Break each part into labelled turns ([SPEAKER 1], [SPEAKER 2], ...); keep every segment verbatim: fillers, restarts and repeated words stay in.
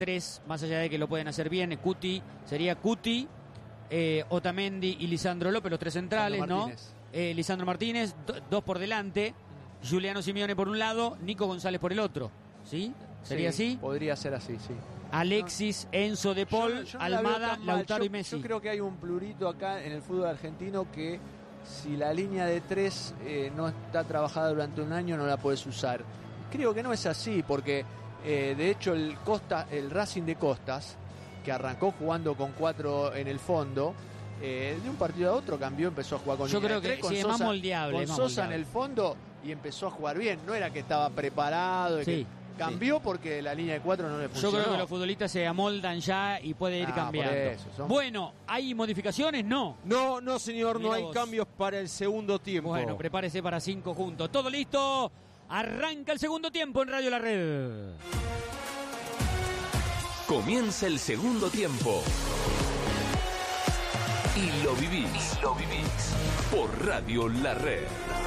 [SPEAKER 1] tres, más allá de que lo pueden hacer bien, Cuti, sería Cuti, eh, Otamendi y Lisandro López, los tres centrales, ¿no? Eh, Lisandro Martínez, do, dos por delante, Juliano Simeone por un lado, Nico González por el otro, ¿sí? ¿Sería
[SPEAKER 2] sí,
[SPEAKER 1] así?
[SPEAKER 2] Podría ser así, sí.
[SPEAKER 1] Alexis, Enzo De Paul,
[SPEAKER 2] yo, yo no
[SPEAKER 1] Almada, Lautaro
[SPEAKER 2] yo,
[SPEAKER 1] y Messi.
[SPEAKER 2] Yo creo que hay un plurito acá en el fútbol argentino que si la línea de tres eh, no está trabajada durante un año no la puedes usar. Creo que no es así, porque eh, de hecho el Costa, el Racing de Costas, que arrancó jugando con cuatro en el fondo, eh, de un partido a otro cambió, empezó a jugar con
[SPEAKER 1] yo
[SPEAKER 2] línea
[SPEAKER 1] creo
[SPEAKER 2] de tres,
[SPEAKER 1] que
[SPEAKER 2] con
[SPEAKER 1] sí, es
[SPEAKER 2] Sosa,
[SPEAKER 1] más moldeable,
[SPEAKER 2] con
[SPEAKER 1] es más
[SPEAKER 2] Sosa
[SPEAKER 1] moldeable.
[SPEAKER 2] en el fondo y empezó a jugar bien. No era que estaba preparado,
[SPEAKER 1] Sí.
[SPEAKER 2] que cambió porque la línea de cuatro no le funcionó.
[SPEAKER 1] Yo creo que los futbolistas se amoldan ya y puede ir
[SPEAKER 2] Ah,
[SPEAKER 1] cambiando.
[SPEAKER 2] por eso, son-
[SPEAKER 1] Bueno, ¿hay modificaciones? No.
[SPEAKER 3] No, no señor,
[SPEAKER 1] Mira
[SPEAKER 3] no hay
[SPEAKER 1] vos.
[SPEAKER 3] cambios para el segundo tiempo.
[SPEAKER 1] Bueno, prepárese para cinco juntos. ¿Todo listo? Arranca el segundo tiempo en Radio La Red.
[SPEAKER 4] Comienza el segundo tiempo. Y lo vivís. Y lo vivís. Por Radio La Red.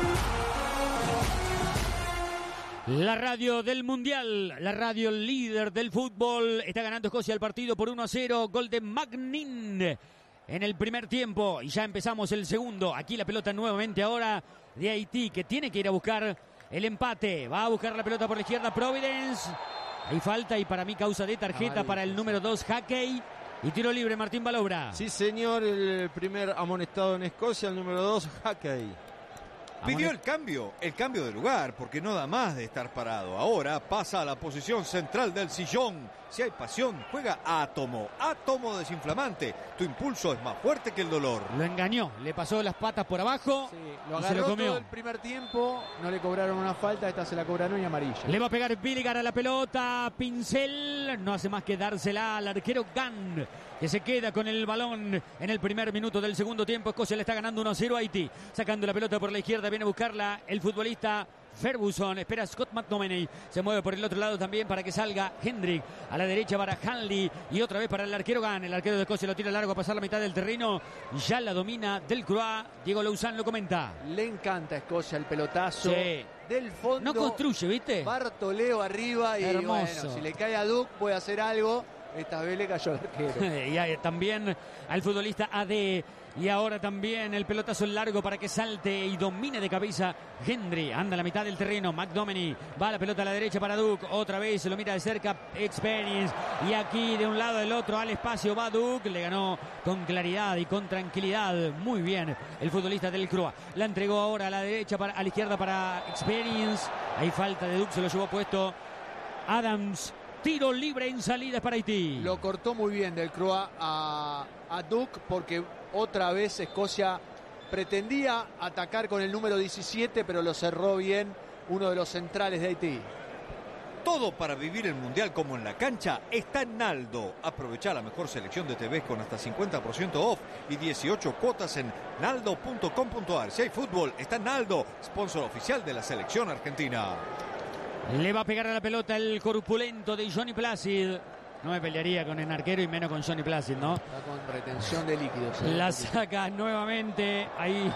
[SPEAKER 1] La radio del Mundial, la radio líder del fútbol. Está ganando Escocia el partido por uno a cero. Gol de Magnin en el primer tiempo. Y ya empezamos el segundo. Aquí la pelota nuevamente ahora de Haití, que tiene que ir a buscar el empate. Va a buscar la pelota por la izquierda Providence. Hay falta y para mí causa de tarjeta
[SPEAKER 2] Ah,
[SPEAKER 1] para el número dos, Hackey. Y tiro libre, Martín Balobra.
[SPEAKER 3] Sí señor, el primer amonestado en Escocia, el número dos, Hackey.
[SPEAKER 5] Pidió el cambio, el cambio de lugar, porque no da más de estar parado. Ahora pasa a la posición central del sillón. Si hay pasión, juega Átomo. Átomo desinflamante. Tu impulso es más fuerte que el dolor.
[SPEAKER 1] Lo engañó, le pasó las patas por abajo
[SPEAKER 2] Sí, lo
[SPEAKER 1] y se
[SPEAKER 2] agarró
[SPEAKER 1] lo comió.
[SPEAKER 2] todo el primer tiempo, no le cobraron una falta, esta se la cobraron y amarilla.
[SPEAKER 1] Le va a pegar Billigar a la pelota, Pincel, no hace más que dársela al arquero Gunn, que se queda con el balón en el primer minuto del segundo tiempo. Escocia le está ganando uno a cero a Haití, sacando la pelota por la izquierda, viene a buscarla el futbolista Ferguson, espera Scott McTominay, se mueve por el otro lado también para que salga Hendrick, a la derecha para Hanley y otra vez para el arquero Gunn. El arquero de Escocia lo tira largo a pasar la mitad del terreno, ya la domina Delcroix. Diego Louzán lo comenta.
[SPEAKER 2] Le encanta a Escocia el pelotazo
[SPEAKER 1] Sí.
[SPEAKER 2] del fondo.
[SPEAKER 1] No construye, ¿viste?
[SPEAKER 2] Bartoleo arriba y
[SPEAKER 1] Hermoso.
[SPEAKER 2] bueno, si le cae a Duke puede hacer algo. Esta vez le cayó al arquero.
[SPEAKER 1] Y hay también al futbolista A D. Y ahora también el pelotazo largo para que salte y domine de cabeza Hendry. Anda a la mitad del terreno. McDominay va a la pelota a la derecha para Duke. Otra vez se lo mira de cerca Experience. Y aquí de un lado del otro al espacio va Duke. Le ganó con claridad y con tranquilidad. Muy bien el futbolista del Croa. La entregó ahora a la derecha, para, a la izquierda para Experience. Hay falta de Duke. Se lo llevó puesto Adams. Tiro libre en salidas para Haití.
[SPEAKER 2] Lo cortó muy bien del Croa a, a Duke porque otra vez Escocia pretendía atacar con el número diecisiete, pero lo cerró bien uno de los centrales de Haití.
[SPEAKER 5] Todo para vivir el Mundial como en la cancha está en Naldo. Aprovecha la mejor selección de T Vs con hasta cincuenta por ciento off y dieciocho cuotas en naldo punto com punto ar. Si hay fútbol, está en Naldo, sponsor oficial de la selección argentina.
[SPEAKER 1] Le va a pegar a la pelota el corpulento de Johnny Placid. No me pelearía con el arquero y menos con Johnny Placid, ¿no?
[SPEAKER 2] Está con retención de líquidos. ¿eh?
[SPEAKER 1] La saca nuevamente. Ahí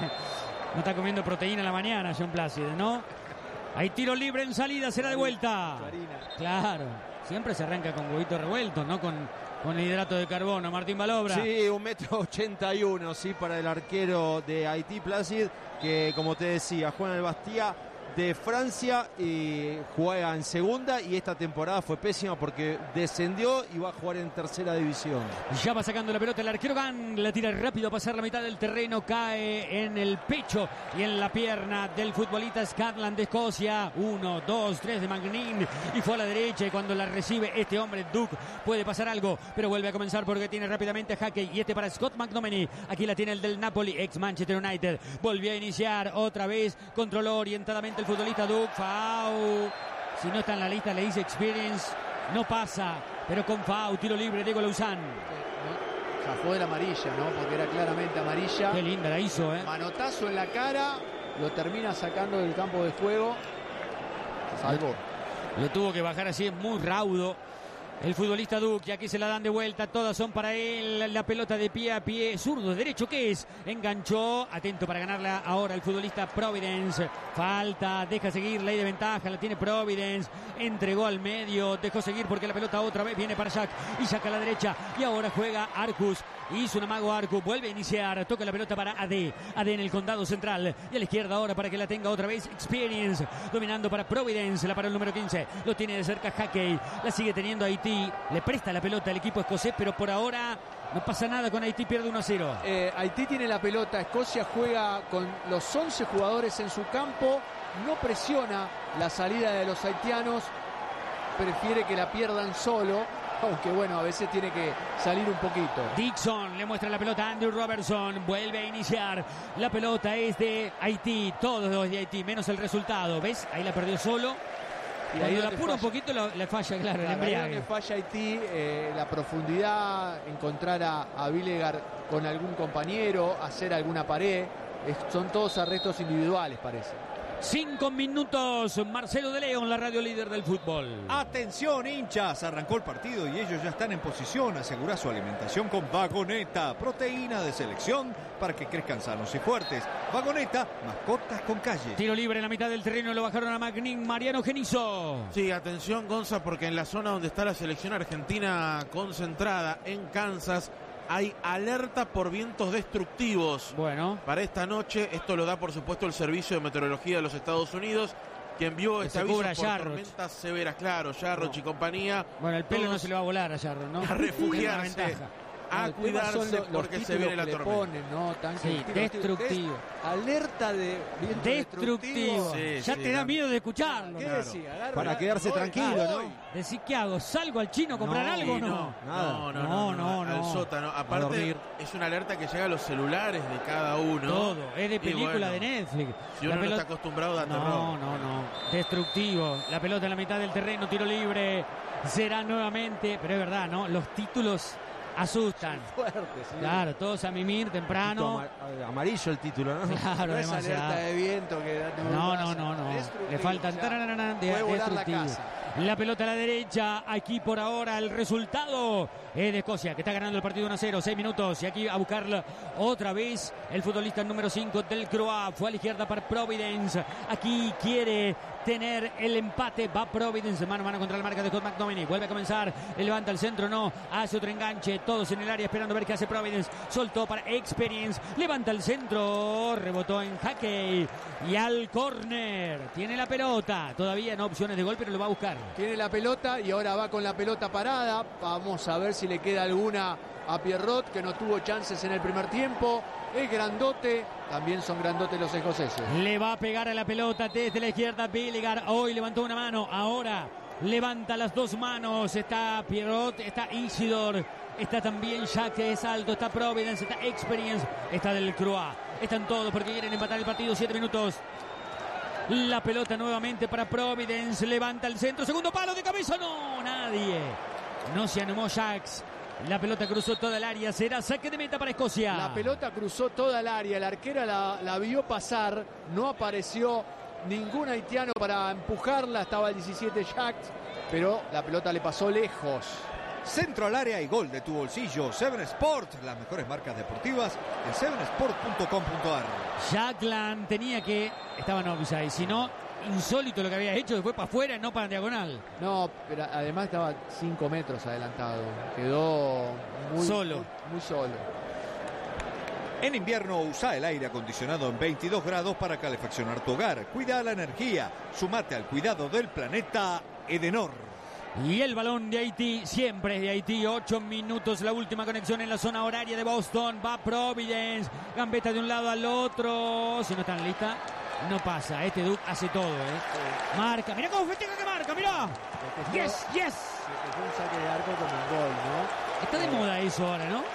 [SPEAKER 1] no está comiendo proteína en la mañana, John Placid, ¿no? Hay tiro libre en salida, será de vuelta. Claro, siempre se arranca con huevitos revueltos, ¿no? Con, con hidrato de carbono. Martín Balobra.
[SPEAKER 3] Sí, un metro ochenta y uno, sí, para el arquero de Haití, Placid, que como te decía, juega en el Bastia de Francia y juega en segunda, y esta temporada fue pésima porque descendió y va a jugar en tercera división.
[SPEAKER 1] Ya va sacando la pelota el arquero Gunn, la tira rápido a pasar la mitad del terreno, cae en el pecho y en la pierna del futbolista Scotland de Escocia. Uno, dos, tres de Magnin y fue a la derecha, y cuando la recibe este hombre Duke puede pasar algo, pero vuelve a comenzar porque tiene rápidamente a Hackey y este para Scott McTominay. Aquí la tiene el del Napoli, ex Manchester United. Volvió a iniciar otra vez, controló orientadamente el futbolista Duke. Fau, si no está en la lista le dice Experience, no pasa, pero con Fau, tiro libre Diego Louzán.
[SPEAKER 2] Zafó de la amarilla, ¿no? Porque era claramente amarilla.
[SPEAKER 1] Qué linda la hizo, ¿eh?
[SPEAKER 2] Manotazo en la cara, lo termina sacando del campo de juego. Salvó.
[SPEAKER 1] Lo tuvo que bajar así, es muy raudo El futbolista Duque, aquí se la dan de vuelta, todas son para él, la pelota de pie a pie, zurdo, derecho, ¿qué es? Enganchó, atento para ganarla ahora el futbolista Providence, falta, deja seguir, ley de ventaja, la tiene Providence, entregó al medio, dejó seguir porque la pelota otra vez viene para Jack, y Jack a la derecha, y ahora juega Arcus, hizo un amago Arcus, vuelve a iniciar, toca la pelota para A D, A D en el condado central, y a la izquierda ahora para que la tenga otra vez Experience, dominando para Providence, la para el número quince, lo tiene de cerca Hackey, la sigue teniendo Haití, le presta la pelota al equipo escocés, pero por ahora no pasa nada con Haití, pierde uno a cero.
[SPEAKER 2] Eh, Haití tiene la pelota, Escocia juega con los once jugadores en su campo, no presiona la salida de los haitianos, prefiere que la pierdan solo, aunque bueno, a veces tiene que salir un poquito.
[SPEAKER 1] Dixon le muestra la pelota a Andrew Robertson, vuelve a iniciar, la pelota es de Haití, todos los de Haití, menos el resultado, ¿ves? Ahí la perdió solo. Y cuando la apura un poquito lo, le falla, claro, el embriague.
[SPEAKER 2] Le falla Haití, eh, la profundidad, encontrar a, a Vilegar con algún compañero, hacer alguna pared, es, son todos arrestos individuales, parece.
[SPEAKER 1] Cinco minutos, Marcelo de León, la radio líder del fútbol.
[SPEAKER 5] Atención, hinchas, arrancó el partido y ellos ya están en posición. Asegura su alimentación con Vagoneta, proteína de selección para que crezcan sanos y fuertes. Vagoneta, mascotas con calle.
[SPEAKER 1] Tiro libre en la mitad del terreno, lo bajaron a Magnin, Mariano Genizo.
[SPEAKER 6] Sí, atención, Gonza, porque en la zona donde está la selección argentina concentrada, en Kansas, hay alerta por vientos destructivos.
[SPEAKER 1] Bueno.
[SPEAKER 6] Para esta noche, esto lo da por supuesto el Servicio de Meteorología de los Estados Unidos, que envió
[SPEAKER 1] que
[SPEAKER 6] este aviso por
[SPEAKER 1] Jarrod.
[SPEAKER 6] tormentas severas, claro, Jarrod no. y compañía.
[SPEAKER 1] Bueno, el pelo no se le va a volar a Jarrod, ¿no?
[SPEAKER 6] A refugiarse, a cuidarse
[SPEAKER 2] los,
[SPEAKER 6] porque
[SPEAKER 2] los
[SPEAKER 6] se viene la tormenta.
[SPEAKER 2] Ponen, ¿no? Tan
[SPEAKER 1] sí, destructivo.
[SPEAKER 2] Des, alerta de viento
[SPEAKER 1] destructivo. Sí, ya sí, te da miedo de escucharlo.
[SPEAKER 2] ¿Qué
[SPEAKER 1] claro.
[SPEAKER 2] decía? Agarro,
[SPEAKER 3] Para
[SPEAKER 2] agarro,
[SPEAKER 3] quedarse
[SPEAKER 2] voy,
[SPEAKER 3] tranquilo,
[SPEAKER 2] voy.
[SPEAKER 3] ¿no?
[SPEAKER 1] Decís, ¿qué hago? ¿Salgo al chino a comprar
[SPEAKER 6] no,
[SPEAKER 1] algo o no?
[SPEAKER 6] No,
[SPEAKER 3] Nada.
[SPEAKER 6] no, no, no,
[SPEAKER 1] no,
[SPEAKER 6] no,
[SPEAKER 1] no,
[SPEAKER 6] al
[SPEAKER 1] no.
[SPEAKER 6] sótano. Aparte, es una alerta que llega a los celulares de cada uno.
[SPEAKER 1] Todo, es de película
[SPEAKER 6] bueno,
[SPEAKER 1] de Netflix.
[SPEAKER 6] Si uno
[SPEAKER 1] la pelota...
[SPEAKER 6] no está acostumbrado, da terror.
[SPEAKER 1] No, no, no. Destructivo. La pelota en la mitad del terreno, tiro libre. Será nuevamente, pero es verdad, ¿no? Los títulos asustan.
[SPEAKER 2] Fuerte, sí.
[SPEAKER 1] Claro, todos a mimir temprano.
[SPEAKER 3] Amarillo el título, ¿no?
[SPEAKER 1] Claro,
[SPEAKER 2] no es
[SPEAKER 1] demasiado.
[SPEAKER 2] alerta de viento que
[SPEAKER 1] no, no, no, no. Le faltan
[SPEAKER 2] o sea,
[SPEAKER 1] de
[SPEAKER 2] puede volar la
[SPEAKER 1] destructivo.
[SPEAKER 2] casa.
[SPEAKER 1] La pelota a la derecha, aquí por ahora el resultado es de Escocia, que está ganando el partido uno a cero, seis minutos, y aquí a buscarla otra vez el futbolista número cinco del Croa, fue a la izquierda para Providence, aquí quiere tener el empate, va Providence, mano a mano contra la marca de Scott McTominay, vuelve a comenzar, le levanta el centro, no, hace otro enganche, todos en el área esperando a ver qué hace Providence, soltó para Experience, levanta el centro, rebotó en Hackey, y al córner, tiene la pelota, todavía no opciones de gol, pero lo va a buscar.
[SPEAKER 2] Tiene la pelota y ahora va con la pelota parada. Vamos a ver si le queda alguna a Pierrot, que no tuvo chances en el primer tiempo. Es grandote, también son grandotes los escoceses.
[SPEAKER 1] Le va a pegar a la pelota desde la izquierda Vilegar. Hoy levantó una mano, ahora levanta las dos manos. Está Pierrot, está Isidor, está también Jack, que es alto, está Providence, está Experience, está del Croix. Están todos porque quieren empatar el partido, siete minutos. La pelota nuevamente para Providence, levanta el centro, segundo palo de cabeza, no, nadie. No se animó Jacks. La pelota cruzó toda el área, será saque de meta para Escocia.
[SPEAKER 2] La pelota cruzó toda el área, la arquera la, la vio pasar, no apareció ningún haitiano para empujarla, estaba el diecisiete Jacks, pero la pelota le pasó lejos.
[SPEAKER 5] Centro al área y gol de tu bolsillo. Seven Sport, las mejores marcas deportivas en seven sport punto com punto a r.
[SPEAKER 1] Jackland tenía que, estaba en offside, si no, insólito lo que había hecho, que fue para afuera, no para diagonal.
[SPEAKER 2] No, pero además estaba cinco metros adelantado, quedó muy
[SPEAKER 1] solo.
[SPEAKER 2] Muy, muy solo.
[SPEAKER 5] En invierno usa el aire acondicionado en veintidós grados para calefaccionar tu hogar. Cuida la energía, sumate al cuidado del planeta Edenor.
[SPEAKER 1] Y el balón de Haití, siempre es de Haití, ocho minutos, la última conexión en la zona horaria de Boston, va Providence, gambeta de un lado al otro, si no están listas, no pasa, este Duke hace todo, ¿eh? Marca, mira cómo festeja que marca, mira, yes, yes.
[SPEAKER 2] Fue un saque de arco como un gol, ¿no?
[SPEAKER 1] Está de moda eso ahora, ¿no?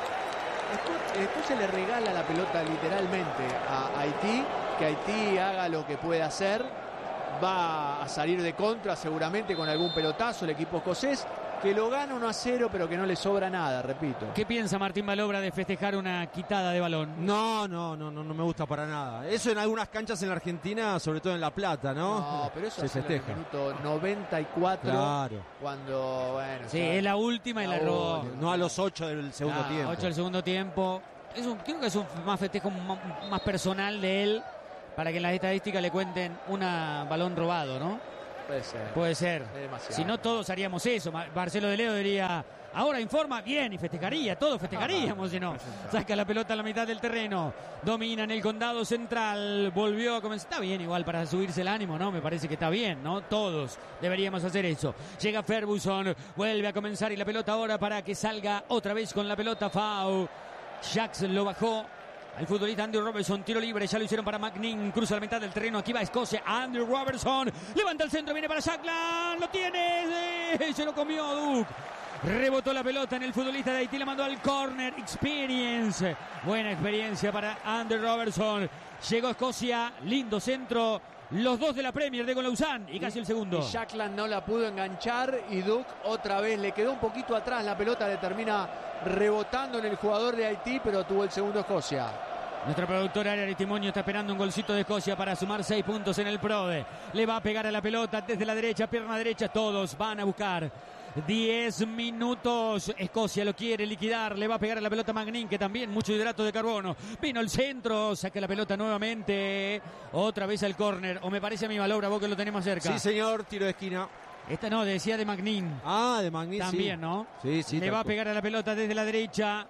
[SPEAKER 2] Sí. Después se le regala la pelota literalmente a Haití, que Haití haga lo que puede hacer. Va a salir de contra seguramente con algún pelotazo el equipo escocés, que lo gana uno a cero, pero que no le sobra nada, repito.
[SPEAKER 1] ¿Qué piensa Martín Balobra de festejar una quitada de balón?
[SPEAKER 3] No, no, no, no, no me gusta para nada. Eso en algunas canchas en la Argentina, sobre todo en La Plata, ¿no?
[SPEAKER 2] No, pero eso
[SPEAKER 3] se
[SPEAKER 2] es en el
[SPEAKER 3] festeja.
[SPEAKER 2] minuto noventa y cuatro.
[SPEAKER 3] Claro.
[SPEAKER 2] Cuando, bueno.
[SPEAKER 1] Sí,
[SPEAKER 2] ya-
[SPEAKER 1] es la última y la robó.
[SPEAKER 3] No a los ocho del segundo
[SPEAKER 1] Ah,
[SPEAKER 3] tiempo.
[SPEAKER 1] ocho del segundo tiempo. Es un, creo que es un más festejo más, más personal de él, para que en las estadísticas le cuenten un balón robado, ¿no?
[SPEAKER 2] Puede ser.
[SPEAKER 1] Puede ser.
[SPEAKER 2] Es demasiado.
[SPEAKER 1] Si no, todos haríamos eso. Ma- Marcelo de Leo diría, ahora informa, bien, y festejaría, todos festejaríamos, si no. Saca la pelota a la mitad del terreno, domina en el condado central, volvió a comenzar. Está bien igual para subirse el ánimo, ¿no? Me parece que está bien, ¿no? Todos deberíamos hacer eso. Llega Ferguson, vuelve a comenzar y la pelota ahora para que salga otra vez con la pelota Fau. Jax lo bajó. El futbolista Andy Robertson, tiro libre, ya lo hicieron para McNean, cruza la mitad del terreno, aquí va Escocia, Andy Robertson, levanta el centro, viene para Jackland, lo tiene, ¡eh! Se lo comió Duke. Rebotó la pelota en el futbolista de Haití, la mandó al corner, experience, buena experiencia para Andy Robertson. Llegó Escocia, lindo centro, los dos de la Premier de Lausanne y casi el segundo.
[SPEAKER 2] Y Jackland no la pudo enganchar y Duke otra vez le quedó un poquito atrás, la pelota le termina rebotando en el jugador de Haití, pero tuvo el segundo Escocia.
[SPEAKER 1] Nuestra productora Ariel Testimonio está esperando un golcito de Escocia para sumar seis puntos en el Prode. Le va a pegar a la pelota desde la derecha, pierna derecha, todos van a buscar. diez minutos, Escocia lo quiere liquidar, le va a pegar a la pelota Magnin, que también mucho hidrato de carbono. Vino el centro, saca la pelota nuevamente, otra vez al córner, o me parece a mi Balobra, vos que lo tenemos cerca.
[SPEAKER 3] Sí, señor, tiro de esquina.
[SPEAKER 1] Esta no, decía de Magnin.
[SPEAKER 3] Ah, de Magnin,
[SPEAKER 1] También,
[SPEAKER 3] sí.
[SPEAKER 1] ¿no?
[SPEAKER 3] Sí, sí.
[SPEAKER 1] Le
[SPEAKER 3] tal
[SPEAKER 1] va a
[SPEAKER 3] cual.
[SPEAKER 1] pegar a la pelota desde la derecha.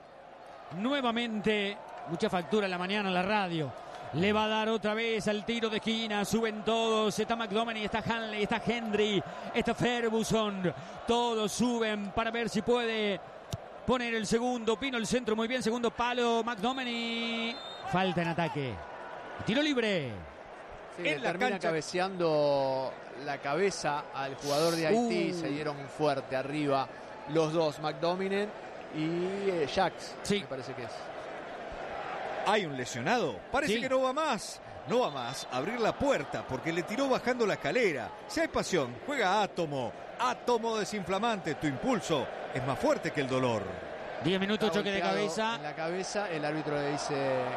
[SPEAKER 1] Nuevamente, mucha factura en la mañana en la radio. Le va a dar otra vez al tiro de esquina. Suben todos. Está McDominay, está Hanley, está Henry, está Ferguson. Todos suben para ver si puede poner el segundo. Pino el centro muy bien. Segundo palo. McDominay. Falta en ataque. Tiro libre.
[SPEAKER 2] Sí,
[SPEAKER 3] En
[SPEAKER 2] le
[SPEAKER 3] la
[SPEAKER 2] termina
[SPEAKER 3] cancha.
[SPEAKER 2] cabeceando la cabeza al jugador de Haití.
[SPEAKER 1] Uh.
[SPEAKER 2] Se dieron fuerte arriba los dos, McDominay y eh, Jax.
[SPEAKER 1] Sí.
[SPEAKER 2] Me parece que es.
[SPEAKER 5] ¿Hay un lesionado? Parece
[SPEAKER 1] Sí.
[SPEAKER 5] que no va más. No va más a abrir la puerta porque le tiró bajando la escalera. Si hay pasión, juega Átomo. Átomo desinflamante. Tu impulso es más fuerte que el dolor.
[SPEAKER 1] diez minutos,
[SPEAKER 2] Está
[SPEAKER 1] choque de
[SPEAKER 2] golpeado
[SPEAKER 1] cabeza.
[SPEAKER 2] en la cabeza, el árbitro le dice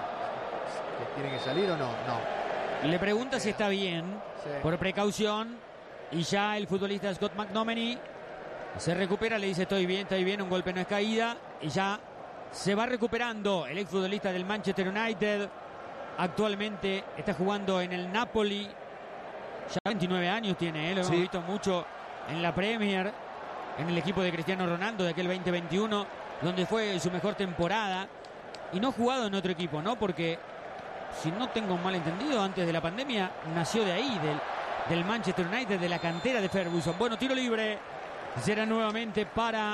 [SPEAKER 2] que tiene que salir o no. No.
[SPEAKER 1] Le pregunta si está bien.
[SPEAKER 2] Sí.
[SPEAKER 1] Por precaución. Y ya el futbolista Scott McDominay se recupera, le dice estoy bien, estoy bien, un golpe no es caída. Y ya se va recuperando el exfutbolista del Manchester United. Actualmente está jugando en el Napoli. Ya veintinueve años tiene, ¿eh? Lo hemos
[SPEAKER 3] Sí.
[SPEAKER 1] visto mucho en la Premier, en el equipo de Cristiano Ronaldo de aquel veinte veintiuno, donde fue su mejor temporada. Y no ha jugado en otro equipo, ¿no? Porque, si no tengo un malentendido, antes de la pandemia nació de ahí, del, del Manchester United, de la cantera de Ferguson. Bueno, tiro libre. Será nuevamente para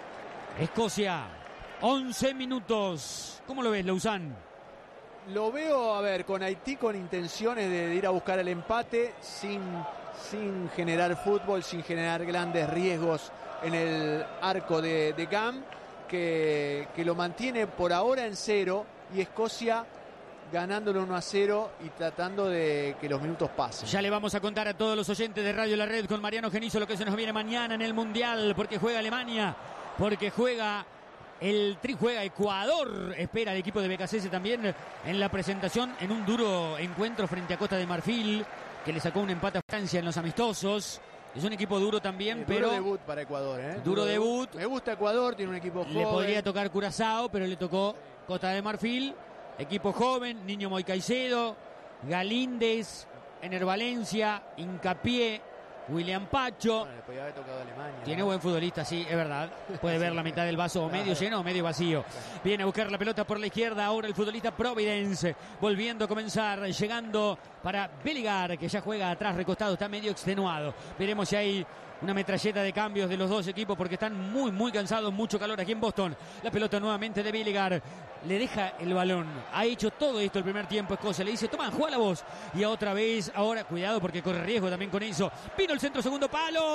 [SPEAKER 1] Escocia. once minutos. ¿Cómo lo ves, Lausanne?
[SPEAKER 2] Lo veo, a ver, con Haití con intenciones de, de ir a buscar el empate sin, sin generar fútbol, sin generar grandes riesgos en el arco de, de Gam, que, que lo mantiene por ahora en cero y Escocia ganándolo uno a cero y tratando de que los minutos pasen.
[SPEAKER 1] Ya le vamos a contar a todos los oyentes de Radio La Red con Mariano Genizo lo que se nos viene mañana en el Mundial, porque juega Alemania, porque juega el tri, juega Ecuador, espera el equipo de B K C S también en la presentación en un duro encuentro frente a Costa de Marfil, que le sacó un empate a Francia en los amistosos. Es un equipo duro también,
[SPEAKER 2] Eh,
[SPEAKER 1] pero
[SPEAKER 2] duro debut para Ecuador, ¿eh?
[SPEAKER 1] Duro debut.
[SPEAKER 2] Me gusta Ecuador, tiene un equipo joven.
[SPEAKER 1] le podría tocar Curazao, pero le tocó Costa de Marfil. Equipo joven, Niño Moy Caicedo, Galíndez, Ener Valencia, Hincapié, William Pacho.
[SPEAKER 2] Bueno, le podía haber tocado a Alemania.
[SPEAKER 1] Tiene
[SPEAKER 2] ¿no?
[SPEAKER 1] buen futbolista, sí, es verdad. Puede ver la mitad del vaso o medio lleno o medio vacío. Viene a buscar la pelota por la izquierda. Ahora el futbolista Providence. Volviendo a comenzar. Llegando para Belligar, que ya juega atrás recostado. Está medio extenuado. Veremos si hay una metralleta de cambios de los dos equipos porque están muy, muy cansados. Mucho calor aquí en Boston. La pelota nuevamente de Belligar. Le deja el balón. Ha hecho todo esto el primer tiempo Escocia. Le dice, toma, juega la voz. Y otra vez, ahora, cuidado porque corre riesgo también con eso. Vino el centro, segundo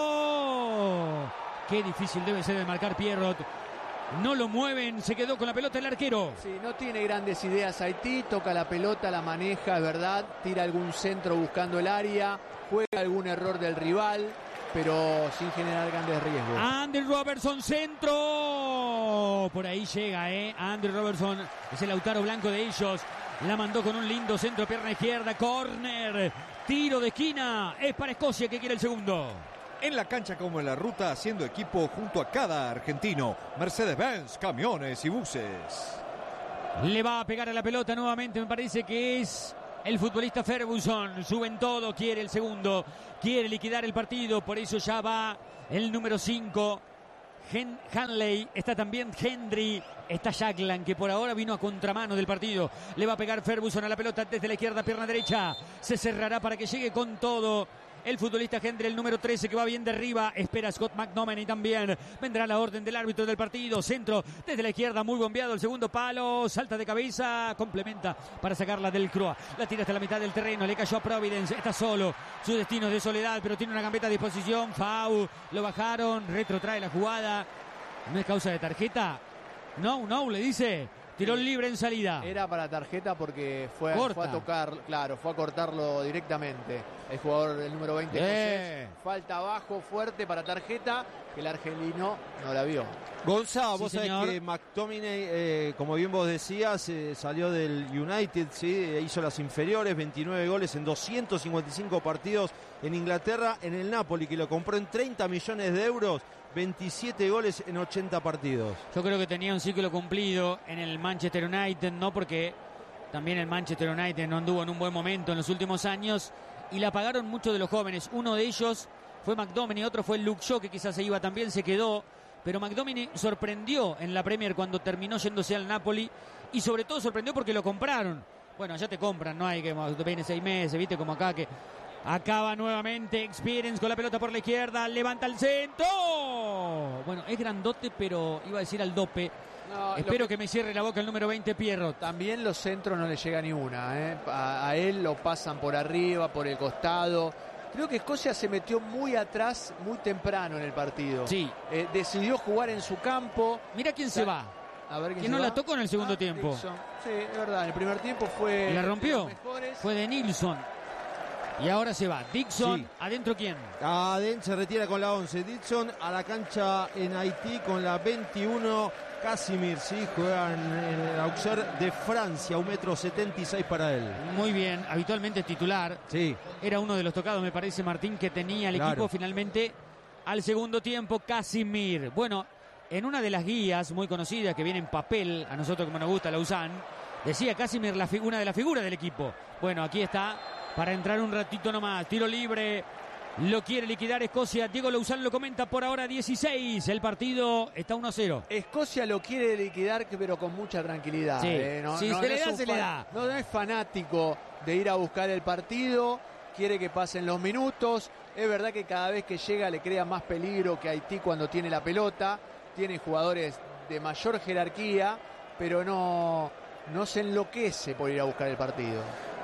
[SPEAKER 1] palo. Qué difícil debe ser de marcar Pierrot. No lo mueven, se quedó con la pelota el arquero.
[SPEAKER 2] Sí, no tiene grandes ideas Haití, toca la pelota, la maneja, es verdad, tira algún centro buscando el área, juega algún error del rival, pero sin generar grandes riesgos.
[SPEAKER 1] Andy Robertson, centro. Por ahí llega, ¿eh? Andy Robertson es el Lautaro Blanco de ellos. La mandó con un lindo centro, pierna izquierda, córner, tiro de esquina. Es para Escocia, que quiere el segundo.
[SPEAKER 5] En la cancha como en la ruta, haciendo equipo junto a cada argentino. Mercedes-Benz, camiones y buses.
[SPEAKER 1] Le va a pegar a la pelota nuevamente, me parece que es el futbolista Ferguson. Suben todo, quiere el segundo, quiere liquidar el partido, por eso ya va el número cinco. Hen Hanley, está también Hendry, está Jackland, que por ahora vino a contramano del partido. Le va a pegar Ferguson a la pelota desde la izquierda, pierna derecha. Se cerrará para que llegue con todo el futbolista Hendry, el número trece, que va bien de arriba. Espera Scott McTominay también. Vendrá la orden del árbitro del partido. Centro desde la izquierda, muy bombeado. El segundo palo, salta de cabeza, complementa para sacarla del Croa. La tira hasta la mitad del terreno, le cayó a Providence. Está solo, su destino es de soledad, pero tiene una gambeta a disposición. Fau, lo bajaron, retrotrae la jugada. ¿No es causa de tarjeta? No, no, le dice. Tiró libre en salida.
[SPEAKER 2] Era para tarjeta porque fue, fue a tocar, claro, fue a cortarlo directamente. El jugador del número veinte.
[SPEAKER 1] Eh.
[SPEAKER 2] Falta abajo, fuerte para tarjeta, que el argelino no la vio.
[SPEAKER 3] Gonzalo,
[SPEAKER 1] Sí,
[SPEAKER 3] vos
[SPEAKER 1] señor.
[SPEAKER 3] sabés que McTominay, eh, como bien vos decías, eh, salió del United, ¿sí? Hizo las inferiores, veintinueve goles en doscientos cincuenta y cinco partidos en Inglaterra, en el Napoli, que lo compró en treinta millones de euros, veintisiete goles en ochenta partidos.
[SPEAKER 1] Yo creo que tenía un ciclo cumplido en el Manchester United, no porque también el Manchester United no anduvo en un buen momento en los últimos años y la pagaron muchos de los jóvenes. Uno de ellos fue McTominay, otro fue Luke Shaw, que quizás se iba también, se quedó. Pero McTominay sorprendió en la Premier cuando terminó yéndose al Napoli y sobre todo sorprendió porque lo compraron. Bueno, ya te compran, no hay que viene seis meses, viste como acá que acaba nuevamente Experience con la pelota por la izquierda, levanta el centro. Bueno, es grandote, pero iba a decir al dope.
[SPEAKER 2] No,
[SPEAKER 1] Espero
[SPEAKER 2] que...
[SPEAKER 1] que me cierre la boca el número veinte, Pierro.
[SPEAKER 2] También los centros no le llega ni una, ¿eh? a, a él lo pasan por arriba, por el costado. Creo que Escocia se metió muy atrás, muy temprano en el partido.
[SPEAKER 1] Sí.
[SPEAKER 2] Eh, decidió jugar en su campo.
[SPEAKER 1] Mira quién se va.
[SPEAKER 2] A ver quién
[SPEAKER 1] Que
[SPEAKER 2] se
[SPEAKER 1] no
[SPEAKER 2] va.
[SPEAKER 1] la tocó en el segundo
[SPEAKER 2] Ah,
[SPEAKER 1] tiempo.
[SPEAKER 2] Dixon. Sí, es verdad. En el primer tiempo fue.
[SPEAKER 1] ¿La rompió?
[SPEAKER 2] de los mejores.
[SPEAKER 1] Fue de Nilsson. Y ahora se va. Dixon,
[SPEAKER 3] Sí.
[SPEAKER 1] ¿adentro quién?
[SPEAKER 3] Aden se retira con la once. Dixon a la cancha en Haití con la veintiuno. Casimir, sí, juega en el Auxerre de Francia, un metro setenta y seis para él.
[SPEAKER 1] Muy bien, habitualmente titular.
[SPEAKER 3] Sí,
[SPEAKER 1] Era uno de los tocados, me parece, Martín, que tenía el
[SPEAKER 3] Claro.
[SPEAKER 1] equipo finalmente al segundo tiempo. Casimir. Bueno, en una de las guías muy conocidas que viene en papel, a nosotros como nos gusta la usan, decía Casimir la fi- una de las figuras del equipo. Bueno, aquí está para entrar un ratito nomás. Tiro libre. Lo quiere liquidar Escocia. Diego Louzán lo comenta por ahora dieciséis. El partido está uno a cero.
[SPEAKER 2] Escocia lo quiere liquidar, pero con mucha tranquilidad.
[SPEAKER 1] Sí.
[SPEAKER 2] ¿eh? No,
[SPEAKER 1] Si
[SPEAKER 2] no-
[SPEAKER 1] se
[SPEAKER 2] no
[SPEAKER 1] le
[SPEAKER 2] es
[SPEAKER 1] da,
[SPEAKER 2] un
[SPEAKER 1] se le
[SPEAKER 2] fan-
[SPEAKER 1] da.
[SPEAKER 2] No, no es fanático de ir a buscar el partido. Quiere que pasen los minutos. Es verdad que cada vez que llega le crea más peligro que Haití cuando tiene la pelota. Tiene jugadores de mayor jerarquía, pero no, no se enloquece por ir a buscar el partido.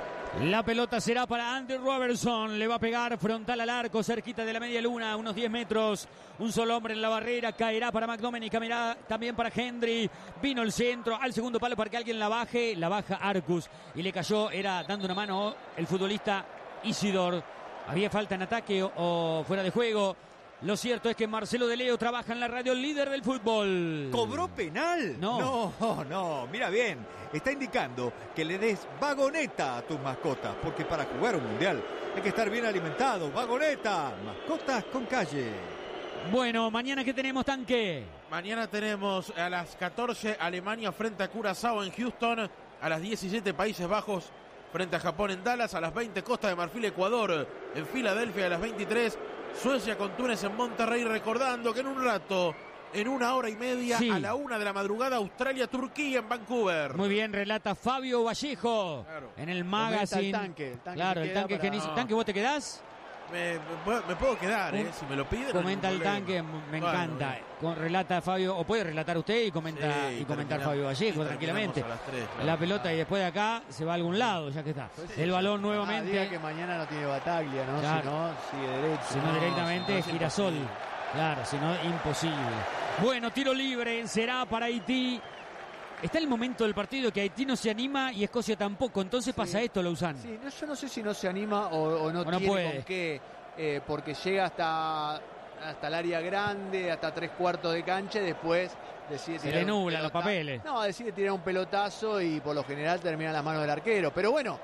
[SPEAKER 1] La pelota será para Andy Robertson. Le va a pegar frontal al arco, cerquita de la media luna, unos diez metros. Un solo hombre en la barrera. Caerá para McTominay, caerá también para Hendry. Vino el centro al segundo palo para que alguien la baje. La baja Arcus. Y le cayó, era dando una mano el futbolista Isidor. Había falta en ataque o, o fuera de juego. Lo cierto es que Marcelo de Leo trabaja en la radio, el líder del fútbol.
[SPEAKER 5] ¿Cobró penal?
[SPEAKER 1] No.
[SPEAKER 5] No, no, mira bien. Está indicando que le des vagoneta a tus mascotas, porque para jugar un mundial hay que estar bien alimentado. Vagoneta, mascotas con calle.
[SPEAKER 1] Bueno, mañana que tenemos, Tanque.
[SPEAKER 6] Mañana tenemos a las catorce Alemania frente a Curazao en Houston, a las diecisiete Países Bajos frente a Japón en Dallas, a las veinte Costa de Marfil Ecuador en Filadelfia, a las veintitrés Suecia con Túnez en Monterrey, recordando que en un rato, en una hora y media,
[SPEAKER 1] Sí.
[SPEAKER 6] a la una de la madrugada, Australia-Turquía en Vancouver.
[SPEAKER 1] Muy bien, relata Fabio Vallejo.
[SPEAKER 6] Claro.
[SPEAKER 1] En el
[SPEAKER 2] Comenta
[SPEAKER 1] magazine.
[SPEAKER 2] el tanque, el tanque
[SPEAKER 1] claro,
[SPEAKER 2] se
[SPEAKER 1] el
[SPEAKER 2] queda
[SPEAKER 1] tanque
[SPEAKER 2] para-
[SPEAKER 1] que dice,
[SPEAKER 6] No.
[SPEAKER 1] ¿Tanque vos te quedás?
[SPEAKER 6] Me, me puedo- me puedo quedar, ¿eh?
[SPEAKER 1] Un-
[SPEAKER 6] Si me lo piden.
[SPEAKER 1] Comenta
[SPEAKER 6] no
[SPEAKER 1] el
[SPEAKER 6] hay problema.
[SPEAKER 1] tanque, me
[SPEAKER 6] Bueno,
[SPEAKER 1] encanta.
[SPEAKER 6] bien.
[SPEAKER 1] Con, relata Fabio, o puede relatar usted y comenta
[SPEAKER 6] Sí,
[SPEAKER 1] y comentar
[SPEAKER 6] terminamos-
[SPEAKER 1] Fabio Vallejo
[SPEAKER 6] sí,
[SPEAKER 1] tranquilamente.
[SPEAKER 6] terminamos a las tres, claro.
[SPEAKER 1] La pelota y después de acá se va a algún lado, ya que está. El balón
[SPEAKER 2] Ah,
[SPEAKER 1] nuevamente.
[SPEAKER 2] diga que mañana no tiene Bataglia, ¿no?
[SPEAKER 1] Claro.
[SPEAKER 2] Si no, sigue derecho.
[SPEAKER 1] Si no,
[SPEAKER 6] No,
[SPEAKER 1] directamente
[SPEAKER 6] si no es
[SPEAKER 1] Girasol.
[SPEAKER 6] imposible.
[SPEAKER 1] Claro, si no, imposible. Bueno, tiro libre, será para Haití. Está el momento del partido que Haití no se anima y Escocia tampoco. Entonces pasa esto, Louzán.
[SPEAKER 2] Sí, no, yo no sé si no se anima o, o no,
[SPEAKER 1] O no
[SPEAKER 2] tiene
[SPEAKER 1] puede.
[SPEAKER 2] con qué. eh, porque llega hasta, hasta el área grande, hasta tres cuartos de cancha y después decide
[SPEAKER 1] Se
[SPEAKER 2] tirar
[SPEAKER 1] le
[SPEAKER 2] un
[SPEAKER 1] nublan los
[SPEAKER 2] pelota-
[SPEAKER 1] papeles.
[SPEAKER 2] No, decide tirar un pelotazo y por lo general termina en las manos del arquero. Pero bueno,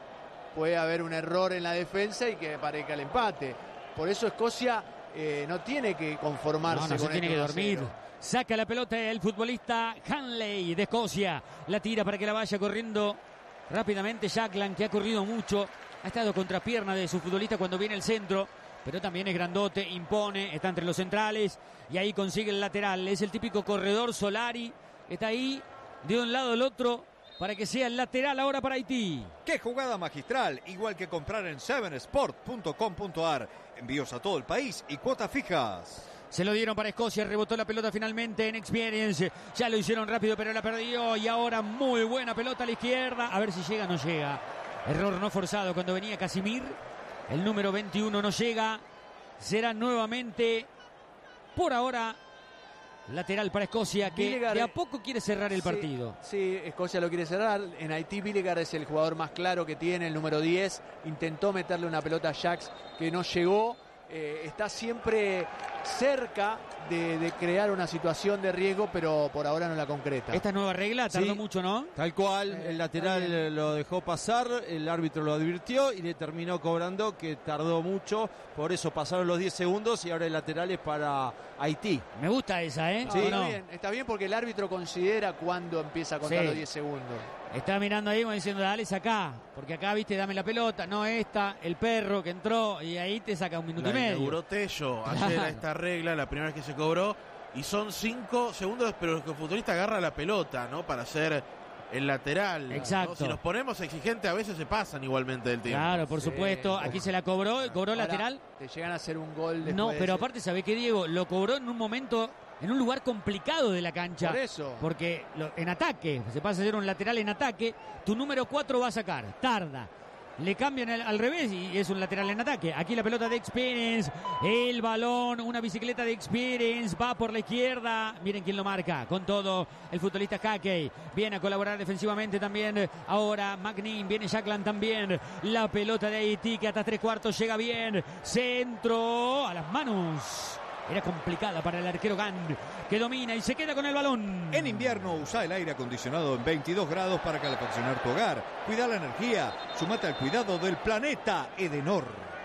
[SPEAKER 2] puede haber un error en la defensa y que parezca el empate. Por eso Escocia eh, no tiene que conformarse
[SPEAKER 1] No, no se
[SPEAKER 2] con
[SPEAKER 1] tiene
[SPEAKER 2] este
[SPEAKER 1] que
[SPEAKER 2] uno a
[SPEAKER 1] dormir.
[SPEAKER 2] cero.
[SPEAKER 1] Saca la pelota el futbolista Hanley de Escocia. La tira para que la vaya corriendo rápidamente Jackland, que ha corrido mucho. Ha estado contra pierna de su futbolista cuando viene el centro. Pero también es grandote, impone, está entre los centrales. Y ahí consigue el lateral. Es el típico corredor Solari. Está ahí de un lado al otro para que sea el lateral ahora para Haití.
[SPEAKER 5] ¡Qué jugada magistral! Igual que comprar en seven sport punto com punto a r. Envíos a todo el país y cuotas fijas.
[SPEAKER 1] Se lo dieron para Escocia, rebotó la pelota finalmente en Experience. Ya lo hicieron rápido, pero la perdió. Y ahora muy buena pelota a la izquierda. A ver si llega o no llega. Error no forzado cuando venía Casimir. El número veintiuno no llega. Será nuevamente, por ahora, lateral para Escocia, que
[SPEAKER 2] Vinegar,
[SPEAKER 1] de a poco quiere cerrar el
[SPEAKER 2] Sí,
[SPEAKER 1] partido.
[SPEAKER 2] Sí, Escocia lo quiere cerrar. En Haití, Vinegar es el jugador más claro que tiene, el número diez. Intentó meterle una pelota a Jax que no llegó. Eh, está siempre cerca de, de crear una situación de riesgo, pero por ahora no la concreta.
[SPEAKER 1] Esta nueva regla tardó
[SPEAKER 3] Sí.
[SPEAKER 1] mucho, ¿no?
[SPEAKER 3] Tal cual,
[SPEAKER 2] Eh,
[SPEAKER 3] el lateral
[SPEAKER 2] está bien.
[SPEAKER 3] lo dejó pasar, el árbitro lo advirtió y le terminó cobrando, que tardó mucho, por eso pasaron los diez segundos y ahora el lateral es para Haití.
[SPEAKER 1] Me gusta esa, ¿eh?
[SPEAKER 2] No,
[SPEAKER 1] ¿O
[SPEAKER 2] está
[SPEAKER 1] no?
[SPEAKER 2] bien, está bien porque el árbitro considera cuándo empieza a contar
[SPEAKER 1] Sí.
[SPEAKER 2] los diez segundos.
[SPEAKER 1] Está mirando ahí como diciendo, dale, sacá. Porque acá, viste, dame la pelota. No esta, el perro que entró. Y ahí te saca un minuto
[SPEAKER 6] La
[SPEAKER 1] y medio.
[SPEAKER 6] inauguró Tello ayer
[SPEAKER 1] Claro.
[SPEAKER 6] a esta regla, la primera vez que se cobró. Y son cinco segundos, pero que el futbolista agarra la pelota, ¿no? Para hacer el lateral. ¿no?
[SPEAKER 1] Exacto.
[SPEAKER 6] Si nos ponemos exigentes, a veces se pasan igualmente del tiempo.
[SPEAKER 1] Claro, por
[SPEAKER 2] Sí.
[SPEAKER 1] supuesto. Aquí se la cobró, cobró
[SPEAKER 2] Ahora,
[SPEAKER 1] lateral.
[SPEAKER 2] Te llegan a hacer un gol después
[SPEAKER 1] No,
[SPEAKER 2] de
[SPEAKER 1] pero
[SPEAKER 2] ese-
[SPEAKER 1] aparte, ¿sabe qué, Diego? Lo cobró en un momento, en un lugar complicado de la cancha.
[SPEAKER 2] Por eso.
[SPEAKER 1] Porque lo- en ataque, se pasa a ser un lateral en ataque, tu número cuatro va a sacar, tarda. Le cambian al, al revés y es un lateral en ataque. Aquí la pelota de Experience, el balón, una bicicleta de Experience, va por la izquierda. Miren quién lo marca, con todo el futbolista Hackey. Viene a colaborar defensivamente también. Ahora McNean, viene Jackland también. La pelota de Haití que hasta tres cuartos llega bien. Centro a las manos. Era complicada para el arquero Gant, que domina y se queda con el balón.
[SPEAKER 5] En invierno usa el aire acondicionado en veintidós grados para calefaccionar tu hogar. Cuida la energía. Sumate al cuidado del planeta Edenor.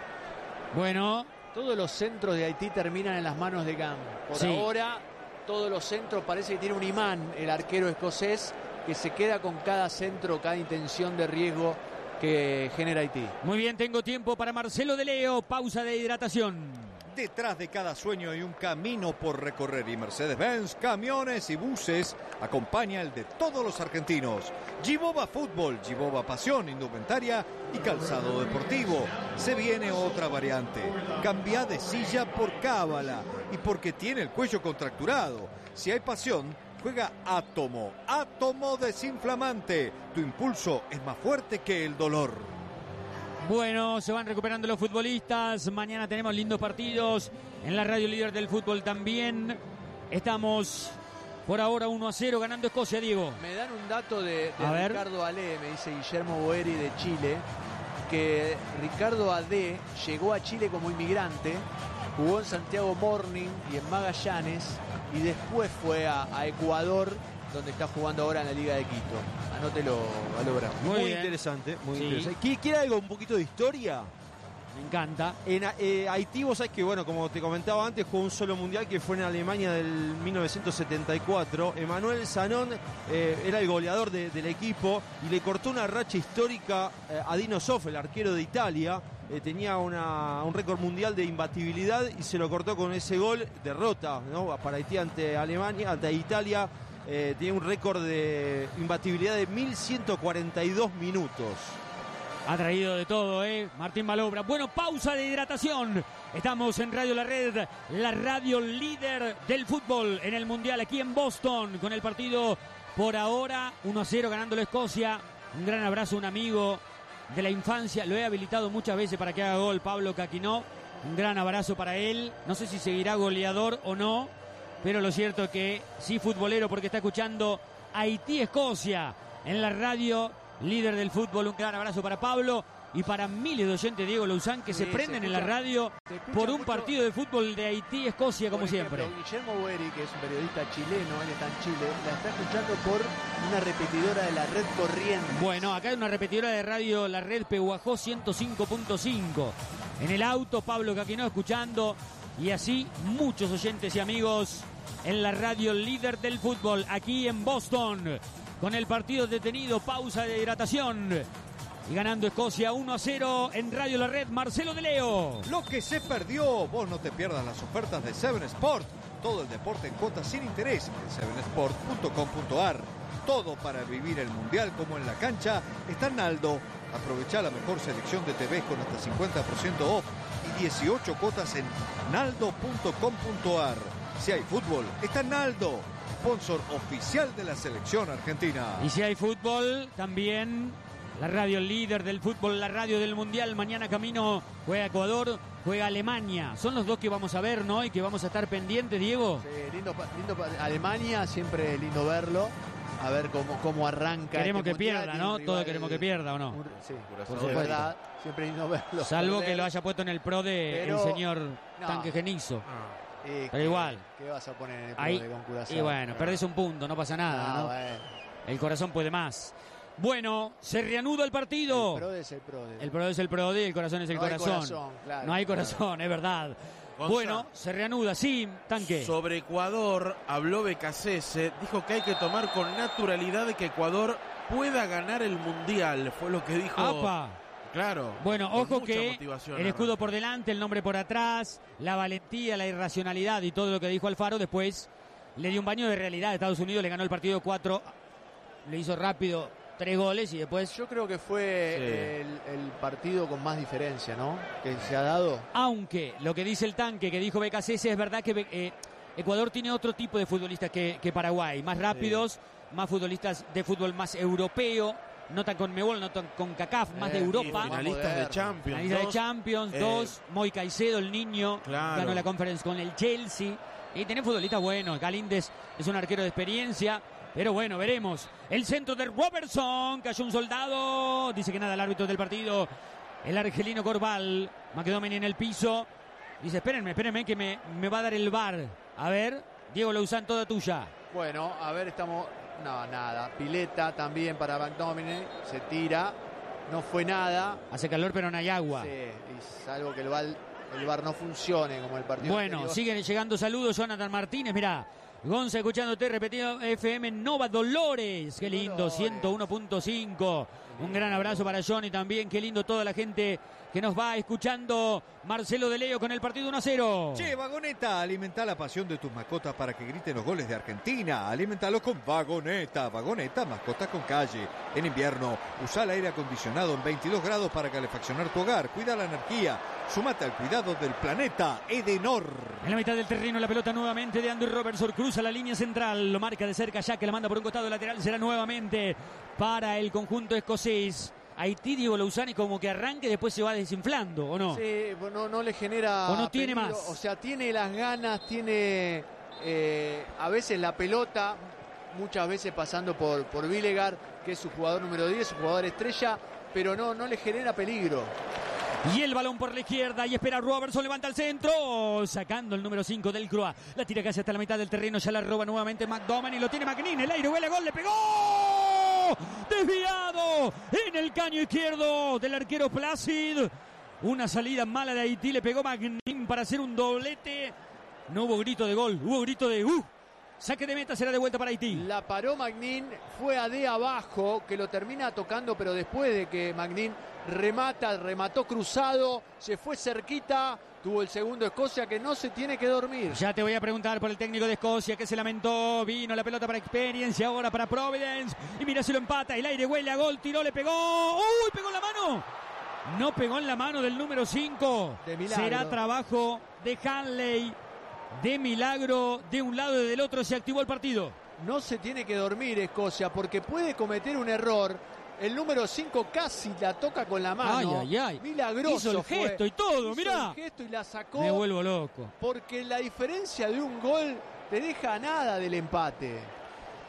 [SPEAKER 1] Bueno,
[SPEAKER 2] Todos los centros de Haití terminan en las manos de Gam. Por
[SPEAKER 1] Sí.
[SPEAKER 2] ahora, todos los centros parece que tiene un imán el arquero escocés que se queda con cada centro, cada intención de riesgo que genera Haití.
[SPEAKER 1] muy bien, tengo tiempo para Marcelo de Leo. Pausa de hidratación.
[SPEAKER 5] Detrás de cada sueño hay un camino por recorrer y Mercedes-Benz, camiones y buses acompaña el de todos los argentinos. Giboba Fútbol, Giboba Pasión, Indumentaria y Calzado Deportivo. Se viene otra variante. Cambia de silla por cábala y porque tiene el cuello contracturado. Si hay pasión, juega Átomo. Átomo desinflamante. Tu impulso es más fuerte que el dolor.
[SPEAKER 1] Bueno, se van recuperando los futbolistas. Mañana tenemos lindos partidos en la radio líder del fútbol también. Estamos por ahora uno a cero ganando Escocia, Diego.
[SPEAKER 2] Me dan un dato de, de
[SPEAKER 1] A ver.
[SPEAKER 2] Ricardo Ale, me dice Guillermo Boeri de Chile, que Ricardo Ade llegó a Chile como inmigrante, jugó en Santiago Morning y en Magallanes y después fue a, a Ecuador, donde está jugando ahora en la Liga de Quito. Anótelo, Valora.
[SPEAKER 1] Muy
[SPEAKER 3] Muy,
[SPEAKER 1] bien.
[SPEAKER 3] interesante, muy
[SPEAKER 1] Sí.
[SPEAKER 3] interesante. ¿Qui- ¿Quiere algo, un poquito de historia?
[SPEAKER 1] Me encanta.
[SPEAKER 3] En eh, Haití, vos sabés que, bueno, como te comentaba antes, jugó un solo mundial que fue en Alemania del mil novecientos setenta y cuatro. Emanuel Sanón eh, era el goleador de- del equipo y le cortó una racha histórica eh, a Dino Zoff, el arquero de Italia. Eh, tenía una- un récord mundial de imbatibilidad y se lo cortó con ese gol. Derrota, ¿no? Para Haití ante Alemania, ante Italia. Eh, tiene un récord de imbatibilidad de mil ciento cuarenta y dos minutos.
[SPEAKER 1] Ha traído de todo, ¿eh? Martín Malobra. Bueno, pausa de hidratación. Estamos en Radio La Red, la radio líder del fútbol en el Mundial aquí en Boston, con el partido por ahora uno a cero ganando la Escocia. Un gran abrazo a un amigo de la infancia. Lo he habilitado muchas veces para que haga gol Pablo Caquinó. Un gran abrazo para él. No sé si seguirá goleador o no, pero lo cierto es que sí futbolero porque está escuchando Haití-Escocia en la radio líder del fútbol. Un gran abrazo para Pablo. y para miles de oyentes, Diego Louzán, que
[SPEAKER 2] Sí,
[SPEAKER 1] se prenden
[SPEAKER 2] se
[SPEAKER 1] en la
[SPEAKER 2] escucha-
[SPEAKER 1] radio
[SPEAKER 2] se escucha
[SPEAKER 1] por un
[SPEAKER 2] mucho-
[SPEAKER 1] partido de fútbol de Haití-Escocia, como
[SPEAKER 2] Por ejemplo,
[SPEAKER 1] siempre.
[SPEAKER 2] Guillermo Boeri, que es un periodista chileno, él está en Chile, la está escuchando por una repetidora de la red Corrientes.
[SPEAKER 1] Bueno, acá hay una repetidora de radio, la red Pehuajó ciento cinco punto cinco. En el auto, Pablo Caquinó escuchando, y así muchos oyentes y amigos en la radio líder del fútbol, aquí en Boston, con el partido detenido, pausa de hidratación, y ganando Escocia uno a cero en Radio La Red, Marcelo de Leo.
[SPEAKER 5] Lo que se perdió, vos no te pierdas las ofertas de Seven Sport. Todo el deporte en cuotas sin interés en seven sport punto com punto a r. Todo para vivir el mundial como en la cancha está en Naldo. Aprovecha la mejor selección de T Vs con hasta cincuenta por ciento off y dieciocho cuotas en naldo punto com punto a r. Si hay fútbol, está en Naldo, sponsor oficial de la selección argentina.
[SPEAKER 1] Y si hay fútbol, también la radio líder del fútbol, la radio del mundial. Mañana camino, juega Ecuador, juega Alemania. Son los dos que vamos a ver, ¿no? Y que vamos a estar pendientes, Diego.
[SPEAKER 2] Sí, lindo, pa- lindo pa- Alemania, siempre es lindo verlo. A ver cómo, cómo arranca.
[SPEAKER 1] Queremos
[SPEAKER 2] este
[SPEAKER 1] que
[SPEAKER 2] mundial,
[SPEAKER 1] pierda,
[SPEAKER 2] y
[SPEAKER 1] ¿no?
[SPEAKER 2] un
[SPEAKER 1] Todos
[SPEAKER 2] rival-
[SPEAKER 1] queremos que pierda, ¿o no?
[SPEAKER 2] un- sí,
[SPEAKER 6] Por
[SPEAKER 2] por
[SPEAKER 1] supuesto.
[SPEAKER 2] verdad. Siempre es lindo verlo.
[SPEAKER 1] Salvo
[SPEAKER 2] perder.
[SPEAKER 1] que lo haya puesto en el pro de
[SPEAKER 2] Pero-
[SPEAKER 1] el señor
[SPEAKER 2] no.
[SPEAKER 1] Tanque Genizo.
[SPEAKER 6] Ah,
[SPEAKER 2] Eh,
[SPEAKER 1] Pero igual.
[SPEAKER 2] ¿Qué vas a poner en el
[SPEAKER 1] Ahí,
[SPEAKER 2] pro de con Curazao?
[SPEAKER 1] y bueno, perdés un punto, no pasa nada,
[SPEAKER 2] Ah,
[SPEAKER 1] ¿no?
[SPEAKER 2] bueno.
[SPEAKER 1] El corazón puede más. Bueno, se reanuda el partido.
[SPEAKER 2] El pro es el pro. de-
[SPEAKER 1] El pro es el pro de, el corazón es el
[SPEAKER 2] No hay
[SPEAKER 1] corazón.
[SPEAKER 2] corazón, claro,
[SPEAKER 1] no hay
[SPEAKER 2] claro.
[SPEAKER 1] corazón, es verdad.
[SPEAKER 6] Gonza.
[SPEAKER 1] Bueno, se reanuda, sí, Tanque.
[SPEAKER 6] Sobre Ecuador habló Becasese, dijo que hay que tomar con naturalidad que Ecuador pueda ganar el Mundial, fue lo que dijo.
[SPEAKER 1] ¡Apa!
[SPEAKER 6] Claro.
[SPEAKER 1] Bueno,
[SPEAKER 6] con
[SPEAKER 1] ojo
[SPEAKER 6] mucha
[SPEAKER 1] que
[SPEAKER 6] motivación,
[SPEAKER 1] el escudo por delante, el nombre por atrás, la valentía, la irracionalidad y todo lo que dijo Alfaro, después le dio un baño de realidad. Estados Unidos le ganó el partido cuatro, le hizo rápido tres goles y después,
[SPEAKER 2] Yo creo que fue
[SPEAKER 6] Sí.
[SPEAKER 2] el, el partido con más diferencia, ¿no? Que se ha dado.
[SPEAKER 1] aunque lo que dice el Tanque, que dijo Becasese, es verdad que eh, Ecuador tiene otro tipo de futbolistas que, que Paraguay, más rápidos, más futbolistas de fútbol más europeo, no tan con Mebol, no tan con CACAF, más de
[SPEAKER 2] Eh,
[SPEAKER 1] Europa.
[SPEAKER 2] y
[SPEAKER 6] Finalistas de
[SPEAKER 2] moderno.
[SPEAKER 6] Champions.
[SPEAKER 1] Finalista de
[SPEAKER 6] dos.
[SPEAKER 1] Champions,
[SPEAKER 6] eh,
[SPEAKER 1] dos, Moy Caicedo, el niño,
[SPEAKER 6] Claro.
[SPEAKER 1] ganó la Conference con el Chelsea. Y tiene futbolistas buenos. Galíndez es un arquero de experiencia. Pero bueno, veremos. El centro de Robertson. Cayó un soldado. Dice que nada el árbitro del partido. El argelino Corval. McDominay en el piso. Dice, espérenme, espérenme que me, me va a dar el V A R. A ver, Diego Louzán, toda tuya.
[SPEAKER 2] Bueno, a ver, estamos. No, nada. Pileta también para McDominay. Se tira. No fue nada.
[SPEAKER 1] Hace calor, pero no hay agua.
[SPEAKER 2] Sí, y salvo que el V A R, el V A R no funcione como el partido
[SPEAKER 1] Bueno,
[SPEAKER 2] anterior.
[SPEAKER 1] siguen llegando saludos. Jonathan Martínez, mirá. Gonza escuchándote, repetido F M Nova Dolores. Qué lindo,
[SPEAKER 2] Dolores.
[SPEAKER 1] ciento uno punto cinco. Un gran abrazo para Johnny también. Qué lindo toda la gente que nos va escuchando. Marcelo de Leo con el partido uno a cero.
[SPEAKER 5] Che, Vagoneta, alimenta la pasión de tus mascotas para que griten los goles de Argentina. Alimentalo con Vagoneta. Vagoneta, mascotas con calle. En invierno, usa el aire acondicionado en veintidós grados para calefaccionar tu hogar. Cuida la energía. Súmate al cuidado del planeta Edenor.
[SPEAKER 1] En la mitad del terreno la pelota nuevamente de Andrew Robertson. Cruza la línea central. Lo marca de cerca ya que la manda por un costado lateral. Será nuevamente para el conjunto escocés. Haití, Diego Louzán, y como que arranque después se va desinflando, ¿o no?
[SPEAKER 2] Sí, no, no le genera.
[SPEAKER 1] O no tiene
[SPEAKER 2] peligro.
[SPEAKER 1] más.
[SPEAKER 2] O sea, tiene las ganas, tiene eh, a veces la pelota, muchas veces pasando por, por Vilegar, que es su jugador número diez, su jugador estrella, pero no, no le genera peligro.
[SPEAKER 1] Y el balón por la izquierda y espera Robertson, levanta el centro, sacando el número cinco del Croa. La tira casi hasta la mitad del terreno, ya la roba nuevamente McDominay, lo tiene McNean, el aire, huele gol, le pegó. Desviado en el caño izquierdo del arquero Placid. Una salida mala de Haití, le pegó McNean para hacer un doblete. No hubo grito de gol, hubo grito de uh. Saque de meta, será de vuelta para Haití.
[SPEAKER 2] La paró Magnin, fue a de abajo, que lo termina tocando, pero después de que Magnin remata, remató cruzado, se fue cerquita, tuvo el segundo Escocia, que no se tiene que dormir.
[SPEAKER 1] Ya te voy a preguntar por el técnico de Escocia que se lamentó. Vino la pelota para Experience y ahora para Providence. Y mira si lo empata. El aire huele a gol. Tiró, le pegó. ¡Uy! Pegó en la mano. No pegó en la mano del número cinco.
[SPEAKER 2] De milagro.
[SPEAKER 1] Será trabajo de Hanley. De milagro. De un lado y del otro se activó el partido.
[SPEAKER 2] No se tiene que dormir Escocia, porque puede cometer un error. El número cinco casi la toca con la mano.
[SPEAKER 1] Ay, ay, ay.
[SPEAKER 2] Milagroso.
[SPEAKER 1] Hizo el
[SPEAKER 2] fue.
[SPEAKER 1] gesto y todo,
[SPEAKER 2] Hizo
[SPEAKER 1] mirá.
[SPEAKER 2] el gesto y la sacó.
[SPEAKER 1] Me vuelvo loco.
[SPEAKER 2] Porque la diferencia de un gol te deja nada del empate.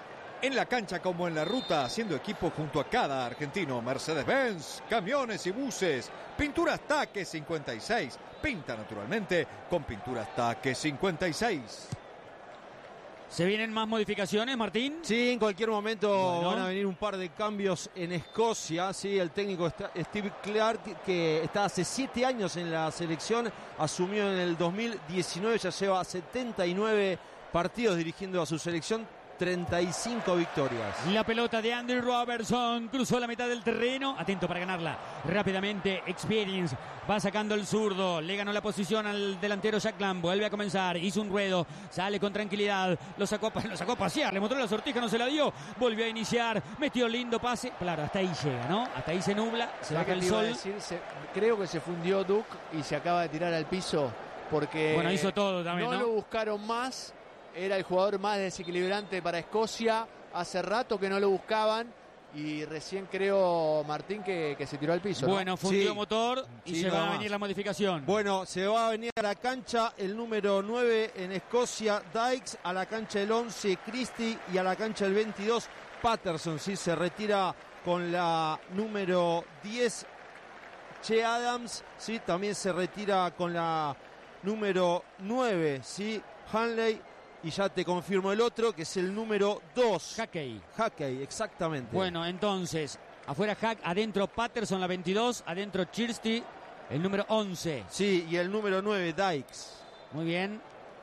[SPEAKER 5] En la cancha como en la ruta, haciendo equipo junto a cada argentino. Mercedes-Benz, camiones y buses. Pinturas Taque cincuenta y seis. Pinta naturalmente con Pinturas Taque cincuenta y seis.
[SPEAKER 1] ¿Se vienen más modificaciones, Martín?
[SPEAKER 3] Sí, en cualquier momento
[SPEAKER 1] bueno.
[SPEAKER 3] van a venir un par de cambios en Escocia. Sí, el técnico Steve Clarke, que está hace siete años en la selección, asumió en el dos mil diecinueve, ya lleva setenta y nueve partidos dirigiendo a su selección, treinta y cinco victorias.
[SPEAKER 1] La pelota de Andy Robertson cruzó la mitad del terreno, atento para ganarla rápidamente. Experience va sacando el zurdo, le ganó la posición al delantero Jack Lamb, vuelve a comenzar, hizo un ruedo, sale con tranquilidad, lo sacó, lo sacó a pasear, le mostró la sortija, no se la dio, volvió a iniciar, metió lindo pase, claro, hasta ahí llega, ¿no? Hasta ahí se nubla, se baja el sol.
[SPEAKER 2] Decir, se, creo que se fundió Duke y se acaba de tirar al piso porque
[SPEAKER 1] bueno, hizo todo también,
[SPEAKER 2] no,
[SPEAKER 1] ¿no?
[SPEAKER 2] lo buscaron más. Era el jugador más desequilibrante para Escocia. Hace rato que no lo buscaban. Y recién creo, Martín, que, que se tiró al piso, ¿no?
[SPEAKER 1] Bueno, fundió
[SPEAKER 3] Sí.
[SPEAKER 1] motor y
[SPEAKER 3] Sí,
[SPEAKER 1] se
[SPEAKER 3] nada
[SPEAKER 1] va a
[SPEAKER 3] más.
[SPEAKER 1] venir la modificación.
[SPEAKER 3] Bueno, se va a venir a la cancha el número nueve en Escocia, Dykes, a la cancha el once, Christie, y a la cancha el veintidós, Patterson. Sí, se retira con la número diez, Che Adams. Sí, también se retira con la número nueve, sí, Hanley. Y ya te confirmo el otro, que es el número dos.
[SPEAKER 1] Hackey.
[SPEAKER 3] Hackey, exactamente.
[SPEAKER 1] Bueno, entonces, afuera Hack, adentro Patterson, la veintidós, adentro Chirsty, el número once.
[SPEAKER 3] Sí, y el número nueve, Dykes.
[SPEAKER 1] Muy bien.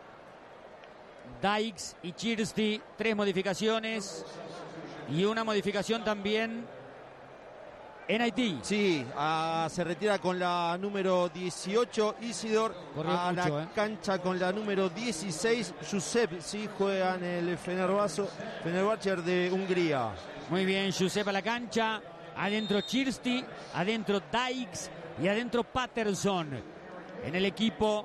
[SPEAKER 1] Dykes y Chirsty, tres modificaciones. Y una modificación también en Haití.
[SPEAKER 3] Sí, ah, se retira con la número dieciocho, Isidor.
[SPEAKER 1] Corrió
[SPEAKER 3] a
[SPEAKER 1] mucho,
[SPEAKER 3] la
[SPEAKER 1] eh.
[SPEAKER 3] cancha con la número dieciséis, Josep. Sí, juega en el Fenerbahce, Fenerbahce de Hungría.
[SPEAKER 1] Muy bien, Josep a la cancha. Adentro Chirsty, adentro Dykes y adentro Patterson. En el equipo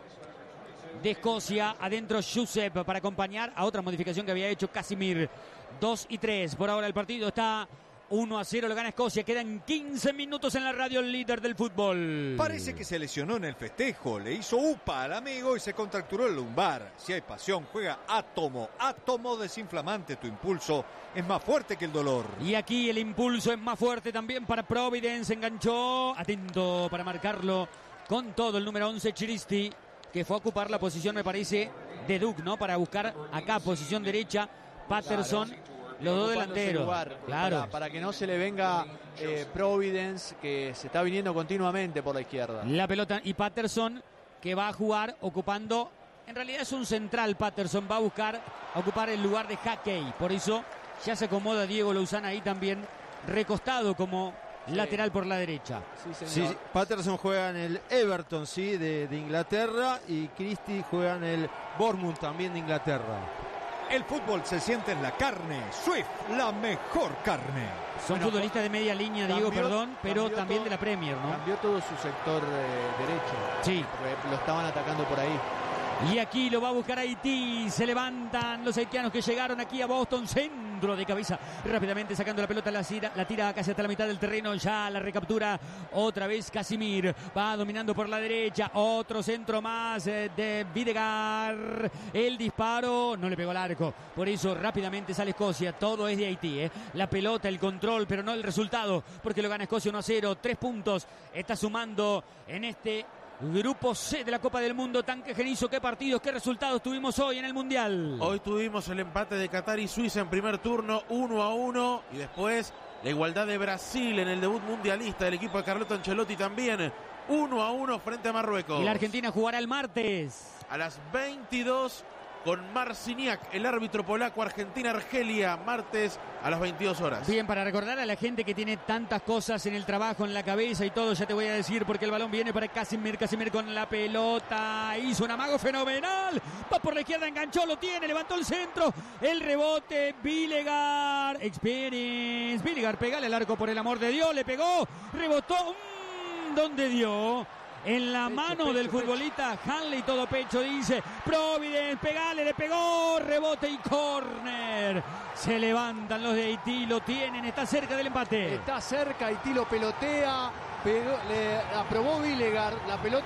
[SPEAKER 1] de Escocia, adentro Josep para acompañar a otra modificación que había hecho Casimir. dos y tres. Por ahora el partido está uno a cero, lo gana Escocia. Quedan quince minutos en la radio, el líder del fútbol.
[SPEAKER 5] Parece que se lesionó en el festejo, le hizo upa al amigo y se contracturó el lumbar. Si hay pasión, juega Átomo. Átomo desinflamante, tu impulso es más fuerte que el dolor.
[SPEAKER 1] Y aquí el impulso es más fuerte también para Providence. Enganchó, atento para marcarlo con todo el número once, Chiristi, que fue a ocupar la posición, me parece, de Duke, ¿no? Para buscar acá posición derecha, Patterson.
[SPEAKER 2] Claro.
[SPEAKER 1] Los dos
[SPEAKER 2] Ocupando ese
[SPEAKER 1] delanteros,
[SPEAKER 2] lugar,
[SPEAKER 1] claro.
[SPEAKER 2] Para, para que no se le venga eh, Providence, que se está viniendo continuamente por la izquierda.
[SPEAKER 1] La pelota y Patterson, que va a jugar ocupando, en realidad es un central. Patterson va a buscar a ocupar el lugar de Hackey. Por eso ya se acomoda Diego Lozano ahí también, recostado como
[SPEAKER 2] Sí.
[SPEAKER 1] lateral por la derecha.
[SPEAKER 2] Sí,
[SPEAKER 3] Sí,
[SPEAKER 2] señor.
[SPEAKER 3] Patterson juega en el Everton, sí, de, de Inglaterra, y Christie juega en el Bournemouth, también de Inglaterra.
[SPEAKER 5] El fútbol se siente en la carne. Swift, la mejor carne.
[SPEAKER 1] Son
[SPEAKER 2] Bueno,
[SPEAKER 1] futbolistas de media línea, Diego,
[SPEAKER 2] cambió-
[SPEAKER 1] perdón, pero
[SPEAKER 2] cambió
[SPEAKER 1] también
[SPEAKER 2] todo-
[SPEAKER 1] de la Premier, ¿no?
[SPEAKER 2] Cambió todo su sector eh, derecho.
[SPEAKER 1] Sí.
[SPEAKER 2] Porque lo estaban atacando por ahí.
[SPEAKER 1] Y aquí lo va a buscar Haití. Se levantan los haitianos que llegaron aquí a Boston. Centro de cabeza. Rápidamente sacando la pelota. La tira, la tira casi hasta la mitad del terreno. Ya la recaptura otra vez Casimir. Va dominando por la derecha. Otro centro más eh, de Videgar. El disparo. No le pegó al arco. Por eso rápidamente sale Escocia. Todo es de Haití. ¿eh? La pelota, el control, pero no el resultado. Porque lo gana Escocia uno a cero. Tres puntos. Está sumando en este Grupo C de la Copa del Mundo. Tanque Genizo, qué partidos, qué resultados tuvimos hoy en el Mundial.
[SPEAKER 6] Hoy tuvimos el empate de Qatar y Suiza en primer turno, uno a uno, y después la igualdad de Brasil en el debut mundialista del equipo de Carleto Ancelotti también, uno a uno frente a Marruecos.
[SPEAKER 1] Y la Argentina jugará el martes
[SPEAKER 6] a las veintidós con Marciniak, el árbitro polaco. Argentina-Argelia, martes a las veintidós horas.
[SPEAKER 1] Bien, para recordar a la gente que tiene tantas cosas en el trabajo, en la cabeza y todo, ya te voy a decir, porque el balón viene para Casimir. Casimir con la pelota, hizo un amago fenomenal, va por la izquierda, enganchó, lo tiene, levantó el centro, el rebote, Vilegar, Experience, Vilegar, pegale al arco por el amor de Dios, le pegó, rebotó, mmm, ¿dónde dio? En la
[SPEAKER 2] Pecho,
[SPEAKER 1] mano
[SPEAKER 2] pecho,
[SPEAKER 1] del futbolista Hanley, todo pecho, dice Providence, pegale, le pegó, rebote y córner. Se levantan los de Haití, lo tienen, está cerca del empate.
[SPEAKER 2] Está cerca, Haití lo pelotea, pegó- le aprobó Vilegar, la pelota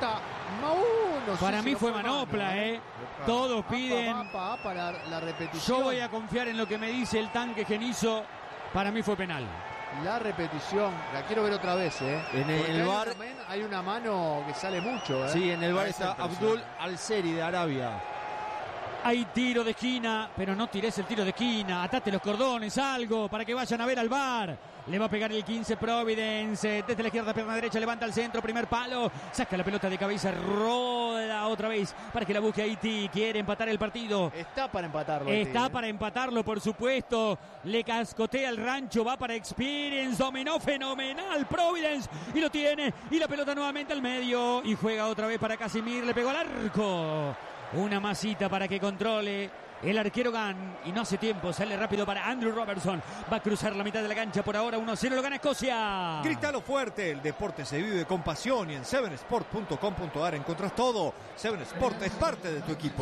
[SPEAKER 2] No, no sé
[SPEAKER 1] Para
[SPEAKER 2] si
[SPEAKER 1] mí
[SPEAKER 2] no
[SPEAKER 1] fue
[SPEAKER 2] mano,
[SPEAKER 1] manopla, ¿eh? Todos piden.
[SPEAKER 2] Apa, apa, apa, la, la repetición.
[SPEAKER 1] Yo voy a confiar en lo que me dice el tanque Genizo. Para mí fue penal.
[SPEAKER 2] La repetición, la quiero ver otra vez, ¿eh?
[SPEAKER 3] En el,
[SPEAKER 2] Porque
[SPEAKER 3] el
[SPEAKER 2] hay
[SPEAKER 3] bar.
[SPEAKER 2] una, hay una mano que sale mucho, ¿eh?
[SPEAKER 3] Sí, en el bar
[SPEAKER 2] Parece
[SPEAKER 3] está Abdul
[SPEAKER 2] impresionante.
[SPEAKER 3] Al-Seri de Arabia.
[SPEAKER 1] Hay tiro de esquina, pero no tires el tiro de esquina. Atate los cordones, algo, para que vayan a ver al V A R. Le va a pegar el quince Providence. Desde la izquierda, pierna derecha, levanta al centro, primer palo. Saca la pelota de cabeza, roda otra vez para que la busque Haití. Quiere empatar el partido.
[SPEAKER 2] Está para empatarlo.
[SPEAKER 1] Está
[SPEAKER 2] Haití, ¿eh?
[SPEAKER 1] para empatarlo, por supuesto. Le cascotea el rancho, va para Experience. Dominó fenomenal Providence. Y lo tiene. Y la pelota nuevamente al medio. Y juega otra vez para Casimir. Le pegó al arco. Una masita para que controle el arquero Gunn. Y no hace tiempo. Sale rápido para Andrew Robertson. Va a cruzar la mitad de la cancha por ahora. uno cero lo gana Escocia.
[SPEAKER 5] Grítalo fuerte, el deporte se vive con pasión y en seven sport punto com punto a r encontrás todo. seven Sport es parte de tu equipo.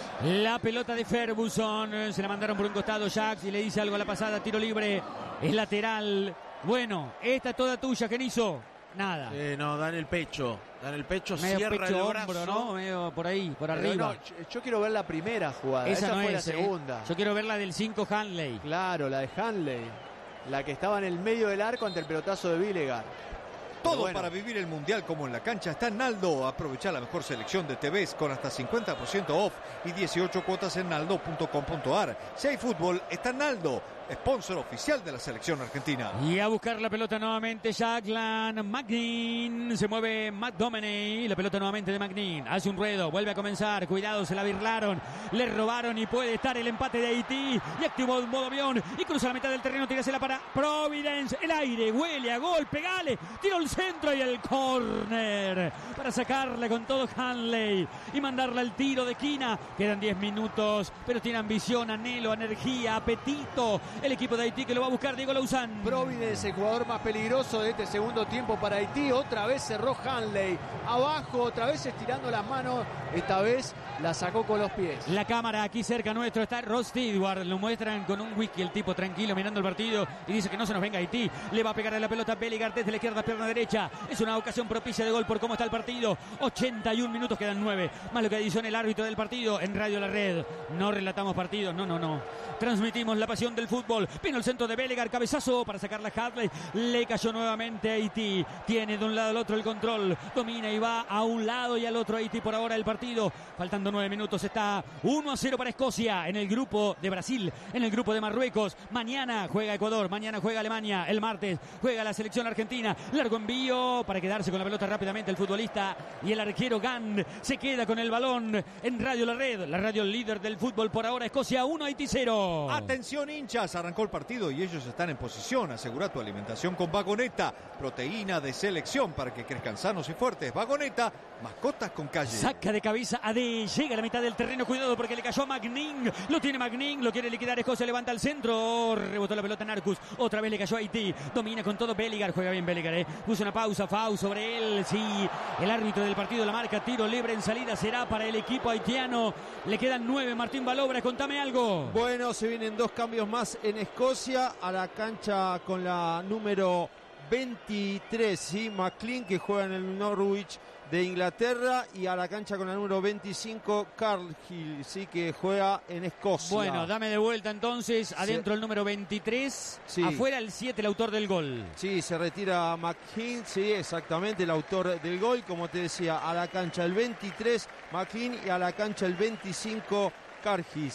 [SPEAKER 1] La pelota de Ferguson. Se la mandaron por un costado Jax y le dice algo a la pasada. Tiro libre. Es lateral. Bueno, esta es toda tuya, Genizo. Nada.
[SPEAKER 6] Eh, no, dan el pecho. Dan el pecho,
[SPEAKER 1] Medio
[SPEAKER 6] cierra
[SPEAKER 1] pecho,
[SPEAKER 6] el brazo.
[SPEAKER 1] hombro, ¿no? Medio por ahí, por
[SPEAKER 2] Pero
[SPEAKER 1] arriba.
[SPEAKER 2] no, yo, yo quiero ver la primera jugada.
[SPEAKER 1] Esa,
[SPEAKER 2] Esa,
[SPEAKER 1] no
[SPEAKER 2] fue
[SPEAKER 1] es,
[SPEAKER 2] la
[SPEAKER 1] ¿eh?
[SPEAKER 2] segunda.
[SPEAKER 1] Yo quiero ver la del cinco Hanley.
[SPEAKER 2] Claro, la de Hanley. La que estaba en el medio del arco ante el pelotazo de Vilegar.
[SPEAKER 5] Todo
[SPEAKER 2] bueno.
[SPEAKER 5] para vivir el mundial como en la cancha está en Naldo. Aprovecha la mejor selección de T Vs con hasta cincuenta por ciento off y dieciocho cuotas en naldo punto com punto a r. Si hay fútbol, está en Naldo, sponsor oficial de la selección argentina.
[SPEAKER 1] Y a buscar la pelota nuevamente Jacqueline McNean. Se mueve McDominay. La pelota nuevamente de McNean. Hace un ruedo. Vuelve a comenzar. Cuidado, se la birlaron. Le robaron y puede estar el empate de Haití. Y activó un modo avión. Y cruza la mitad del terreno. Tírasela para Providence. El aire. Huele a gol. Pegale. Tiro al centro y el córner. Para sacarle con todo Hanley. Y mandarla al tiro de esquina. Quedan diez minutos. Pero tiene ambición, anhelo, energía, apetito. El equipo de Haití que lo va a buscar Diego Lauzán.
[SPEAKER 2] Providence, el jugador más peligroso de este segundo tiempo para Haití. Otra vez cerró Hanley. Abajo, otra vez estirando las manos. Esta vez la sacó con los pies.
[SPEAKER 1] La cámara aquí cerca nuestro está Ross Stewart. Lo muestran con un whisky, el tipo tranquilo mirando el partido. Y dice que no se nos venga Haití. Le va a pegar a la pelota Belligar desde la izquierda, pierna derecha. Es una ocasión propicia de gol por cómo está el partido. ochenta y un minutos, quedan nueve. Más lo que adiciona el árbitro del partido en Radio La Red. No relatamos partidos, no, no, no. Transmitimos la pasión del fútbol. Vino el centro de Belligar, cabezazo para sacarla Hadley. Le cayó nuevamente a Haití. Tiene de un lado al otro el control. Domina y va a un lado y al otro Haití por ahora el partido. Faltando nueve minutos está uno a cero para Escocia en el grupo de Brasil, en el grupo de Marruecos. Mañana juega Ecuador, mañana juega Alemania. El martes juega la selección argentina. Largo envío para quedarse con la pelota rápidamente el futbolista y el arquero Gunn se queda con el balón en Radio La Red, la radio líder del fútbol por ahora. Escocia uno, Haití cero.
[SPEAKER 5] Atención hinchas, arrancó el partido y ellos están en posición. Asegura tu alimentación con Vagoneta, proteína de selección para que crezcan sanos y fuertes. Vagoneta, mascotas con calle.
[SPEAKER 1] Saca de cabeza a D, llega a la mitad del terreno, cuidado porque le cayó a McNean, lo tiene McNean, lo quiere liquidar Escocia, levanta al centro, rebotó la pelota Narcus, otra vez le cayó a Haití, domina con todo Belligar, juega bien Belligar, eh. Puso una pausa, Fau sobre él, sí, el árbitro del partido la marca, tiro libre en salida, será para el equipo haitiano, le quedan nueve, Martín Balobra, contame algo.
[SPEAKER 3] Bueno, se vienen dos cambios más en Escocia, a la cancha con la número veintitrés, ¿sí? McLean, que juega en el Norwich de Inglaterra, y a la cancha con la número veinticinco, Cargill, sí, que juega en Escocia.
[SPEAKER 1] Bueno, dame de vuelta entonces, adentro el número veintitrés,
[SPEAKER 3] sí.
[SPEAKER 1] Afuera el siete, el autor del gol.
[SPEAKER 3] Sí, se retira McLean, sí, exactamente, el autor del gol, como te decía, a la cancha el veintitrés, McLean, y a la cancha el veinticinco, Cargill.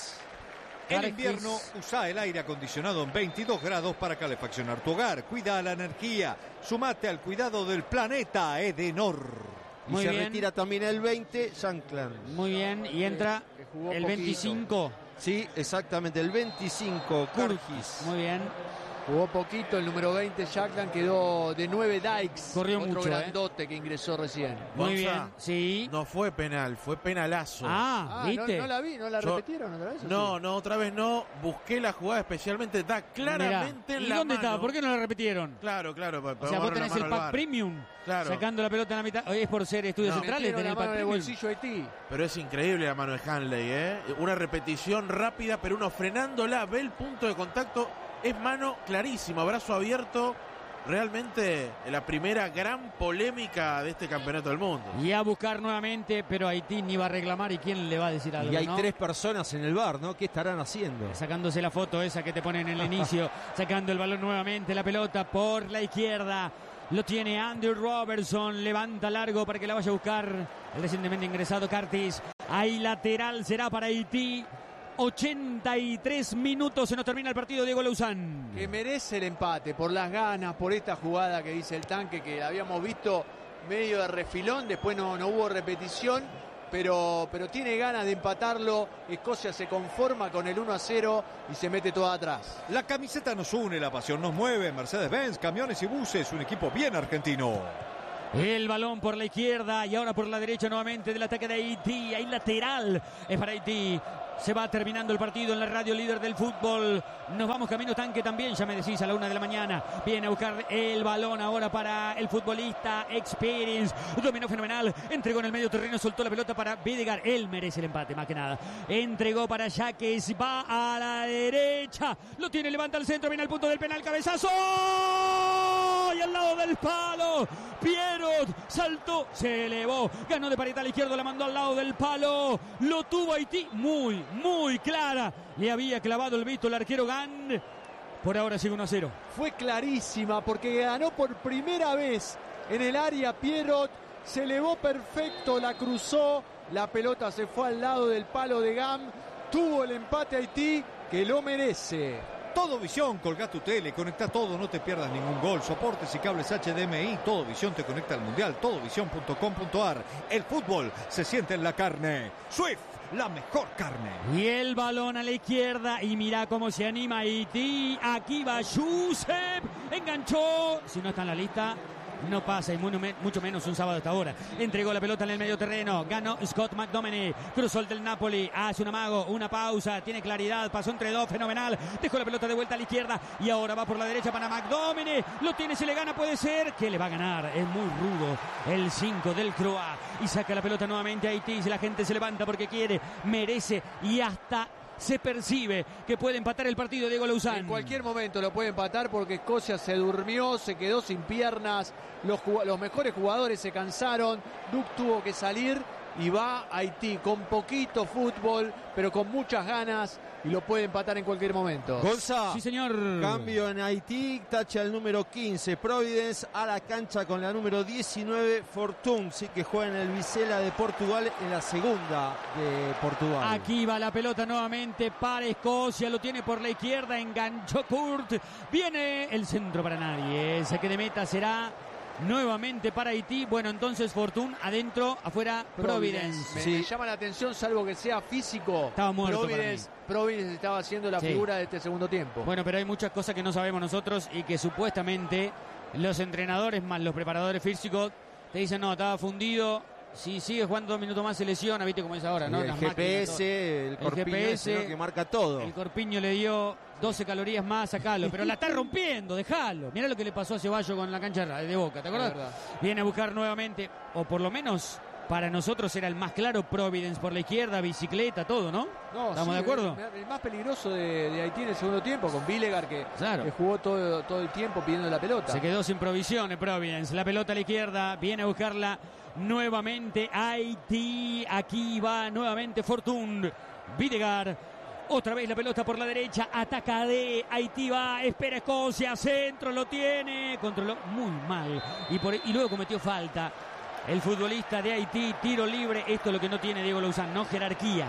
[SPEAKER 5] En invierno, usa el aire acondicionado en veintidós grados para calefaccionar tu hogar. Cuida la energía. Sumate al cuidado del planeta Edenor.
[SPEAKER 3] Y
[SPEAKER 1] Muy
[SPEAKER 3] se
[SPEAKER 1] bien.
[SPEAKER 3] retira también el veinte, Shankland.
[SPEAKER 1] Muy bien, y entra
[SPEAKER 2] Que jugó
[SPEAKER 1] el
[SPEAKER 2] poquito.
[SPEAKER 1] veinticinco.
[SPEAKER 3] Sí, exactamente, el veinticinco, Cargill.
[SPEAKER 1] Muy bien.
[SPEAKER 2] Jugó poquito, el número veinte, Jackland, quedó de nueve Dykes.
[SPEAKER 1] Corrió
[SPEAKER 2] otro
[SPEAKER 1] mucho,
[SPEAKER 2] grandote que ingresó recién.
[SPEAKER 1] Muy
[SPEAKER 6] Gonza,
[SPEAKER 1] bien, sí.
[SPEAKER 6] No fue penal, fue penalazo.
[SPEAKER 1] Ah,
[SPEAKER 2] Ah,
[SPEAKER 1] ¿viste?
[SPEAKER 2] no, no la vi, ¿no la
[SPEAKER 6] Yo-
[SPEAKER 2] repitieron otra vez? ¿o
[SPEAKER 6] No,
[SPEAKER 2] sí?
[SPEAKER 6] no, otra vez no. Busqué la jugada especialmente, da claramente
[SPEAKER 1] Mirá.
[SPEAKER 6] en
[SPEAKER 1] ¿Y
[SPEAKER 6] la
[SPEAKER 1] dónde
[SPEAKER 6] mano.
[SPEAKER 1] estaba? ¿Por qué no la repitieron?
[SPEAKER 6] Claro, claro. pa-
[SPEAKER 1] O sea,
[SPEAKER 6] podemos
[SPEAKER 1] vos
[SPEAKER 6] darle la
[SPEAKER 1] tenés el
[SPEAKER 6] mano al
[SPEAKER 1] pack
[SPEAKER 6] V A R.
[SPEAKER 1] premium,
[SPEAKER 6] Claro.
[SPEAKER 1] sacando la pelota en la mitad. Hoy es por ser estudios
[SPEAKER 6] No.
[SPEAKER 1] centrales,
[SPEAKER 2] Metieron
[SPEAKER 1] tenés
[SPEAKER 2] la
[SPEAKER 1] el
[SPEAKER 2] mano
[SPEAKER 1] pack
[SPEAKER 2] en el
[SPEAKER 1] premium.
[SPEAKER 2] bolsillo Haití.
[SPEAKER 6] Pero es increíble la mano de Hanley, ¿eh? Una repetición rápida, pero uno frenándola, ve el punto de contacto. Es mano clarísima, brazo abierto. realmente la primera gran polémica de este campeonato del mundo.
[SPEAKER 1] Y a buscar nuevamente, pero Haití ni va a reclamar, y quién le va a decir algo.
[SPEAKER 3] Y hay
[SPEAKER 1] ¿no?
[SPEAKER 3] tres personas en el bar, ¿no? ¿Qué estarán haciendo?
[SPEAKER 1] Sacándose la foto esa que te ponen en el inicio, sacando el balón nuevamente, la pelota por la izquierda. Lo tiene Andrew Robertson, levanta largo para que la vaya a buscar el recientemente ingresado Curtis. Ahí lateral será para Haití. ochenta y tres minutos, se nos termina el partido. Diego Lauzán.
[SPEAKER 2] Que merece el empate por las ganas, por esta jugada que dice el tanque, que la habíamos visto medio de refilón, después no, no hubo repetición, pero, pero tiene ganas de empatarlo. Escocia se conforma con el uno a cero y se mete toda atrás.
[SPEAKER 5] La camiseta nos une, la pasión nos mueve. Mercedes-Benz, camiones y buses, un equipo bien argentino.
[SPEAKER 1] El balón por la izquierda y ahora por la derecha nuevamente del ataque de Haití. Ahí lateral es para Haití. Se va terminando el partido en la radio líder del fútbol. Nos vamos camino tanque también, ya me decís, a la una de la mañana. Viene a buscar el balón ahora para el futbolista Experience. Dominó fenomenal. Entregó en el medio terreno, soltó la pelota para Videgaard. Él merece el empate, más que nada. Entregó para Jaques. Va a la derecha. Lo tiene, levanta el centro. Viene al punto del penal. Cabezazo. Y al lado del palo. Pierrot saltó, se elevó. Ganó de pared a la izquierda, la mandó al lado del palo. Lo tuvo Haití muy, muy clara. Le había clavado el visto el arquero Gan. Por ahora sigue uno a cero.
[SPEAKER 2] Fue clarísima porque ganó por primera vez en el área Pierrot. Se elevó perfecto, la cruzó. La pelota se fue al lado del palo de Gam. Tuvo el empate Haití, que lo merece.
[SPEAKER 5] Todo Visión, colga tu tele, conecta todo, no te pierdas ningún gol. Soportes y cables H D M I, Todo Visión te conecta al Mundial, todo visión punto com punto a r. El fútbol se siente en la carne. Swift, la mejor carne.
[SPEAKER 1] Y el balón a la izquierda y mira cómo se anima Haití. Aquí va Josep, enganchó. Si no está en la lista, no pasa, y mucho menos un sábado a esta hora. Entregó la pelota en el medio terreno, ganó Scott McDominay, cruzó el del Napoli, hace un amago, una pausa, tiene claridad, pasó entre dos, fenomenal, dejó la pelota de vuelta a la izquierda y ahora va por la derecha para McDominay. Lo tiene, si le gana puede ser que le va a ganar. Es muy rudo el cinco del Croa y saca la pelota nuevamente a Haití. La gente se levanta porque quiere, merece y hasta se percibe que puede empatar el partido. Diego Lauzán.
[SPEAKER 2] En cualquier momento lo puede empatar porque Escocia se durmió, se quedó sin piernas, los, los mejores jugadores se cansaron, Duke tuvo que salir y va Haití con poquito fútbol, pero con muchas ganas y lo puede empatar en cualquier momento.
[SPEAKER 3] Gonza.
[SPEAKER 1] Sí, señor.
[SPEAKER 3] Cambio en Haití, tacha el número quince, Providence, a la cancha con la número diecinueve, Fortune, sí, que juega en el Vizela de Portugal, en la segunda de Portugal.
[SPEAKER 1] Aquí va la pelota nuevamente para Escocia, lo tiene por la izquierda, enganchó Kurt, viene el centro para nadie, el saque de meta será nuevamente para Haití. Bueno, entonces Fortune adentro, afuera Providence.
[SPEAKER 2] Me,
[SPEAKER 3] Sí.
[SPEAKER 2] me llama la atención, salvo que sea físico.
[SPEAKER 1] Estaba muerto
[SPEAKER 2] Providence, Providence estaba haciendo la
[SPEAKER 1] Sí.
[SPEAKER 2] figura de este segundo tiempo.
[SPEAKER 1] Bueno, pero hay muchas cosas que no sabemos nosotros y que supuestamente los entrenadores más los preparadores físicos te dicen, no, estaba fundido, si sigue jugando dos minutos más se lesiona, viste cómo es ahora, ¿no?
[SPEAKER 3] Y el
[SPEAKER 1] Las
[SPEAKER 3] G P S,
[SPEAKER 1] máquinas,
[SPEAKER 3] el
[SPEAKER 1] El
[SPEAKER 3] corpiño
[SPEAKER 1] G P S,
[SPEAKER 3] ese, ¿no? que marca todo.
[SPEAKER 1] el corpiño le dio doce calorías más, sacalo, pero la está rompiendo, dejalo. Mirá lo que le pasó a Ceballos con la cancha de Boca, ¿te acordás?
[SPEAKER 2] Es verdad.
[SPEAKER 1] Viene a buscar nuevamente, o por lo menos para nosotros era el más claro, Providence por la izquierda, bicicleta, todo, ¿no?
[SPEAKER 2] No,
[SPEAKER 1] ¿Estamos
[SPEAKER 2] sí,
[SPEAKER 1] de acuerdo?
[SPEAKER 2] El, el más peligroso de, de Haití en el segundo tiempo, con Videgaard, que,
[SPEAKER 1] Claro.
[SPEAKER 2] que jugó todo, todo el tiempo pidiendo la pelota.
[SPEAKER 1] Se quedó sin provisiones Providence. La pelota a la izquierda, viene a buscarla nuevamente Haití. Aquí va nuevamente Fortune. Videgaard. Otra vez la pelota por la derecha, ataca de Haití, va, espera Escocia, centro, lo tiene, controló muy mal y, por, y luego cometió falta el futbolista de Haití, tiro libre. Esto es lo que no tiene Diego Lauzán, no jerarquía.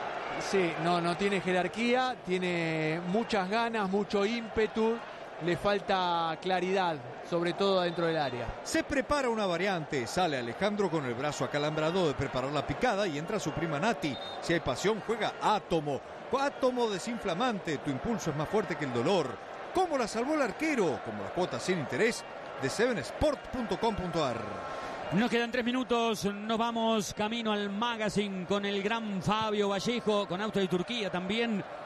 [SPEAKER 2] Sí, no, no tiene jerarquía, tiene muchas ganas, mucho ímpetu, le falta claridad, sobre todo dentro del área.
[SPEAKER 5] Se prepara una variante, sale Alejandro con el brazo acalambrado de preparar la picada y entra su prima Nati. Si hay pasión, juega Átomo. Átomo desinflamante, tu impulso es más fuerte que el dolor. ¿Cómo la salvó el arquero? Como la cuota sin interés de seven sport punto com punto a r.
[SPEAKER 1] Nos quedan tres minutos, nos vamos camino al magazine con el gran Fabio Vallejo, con Austria y Turquía también.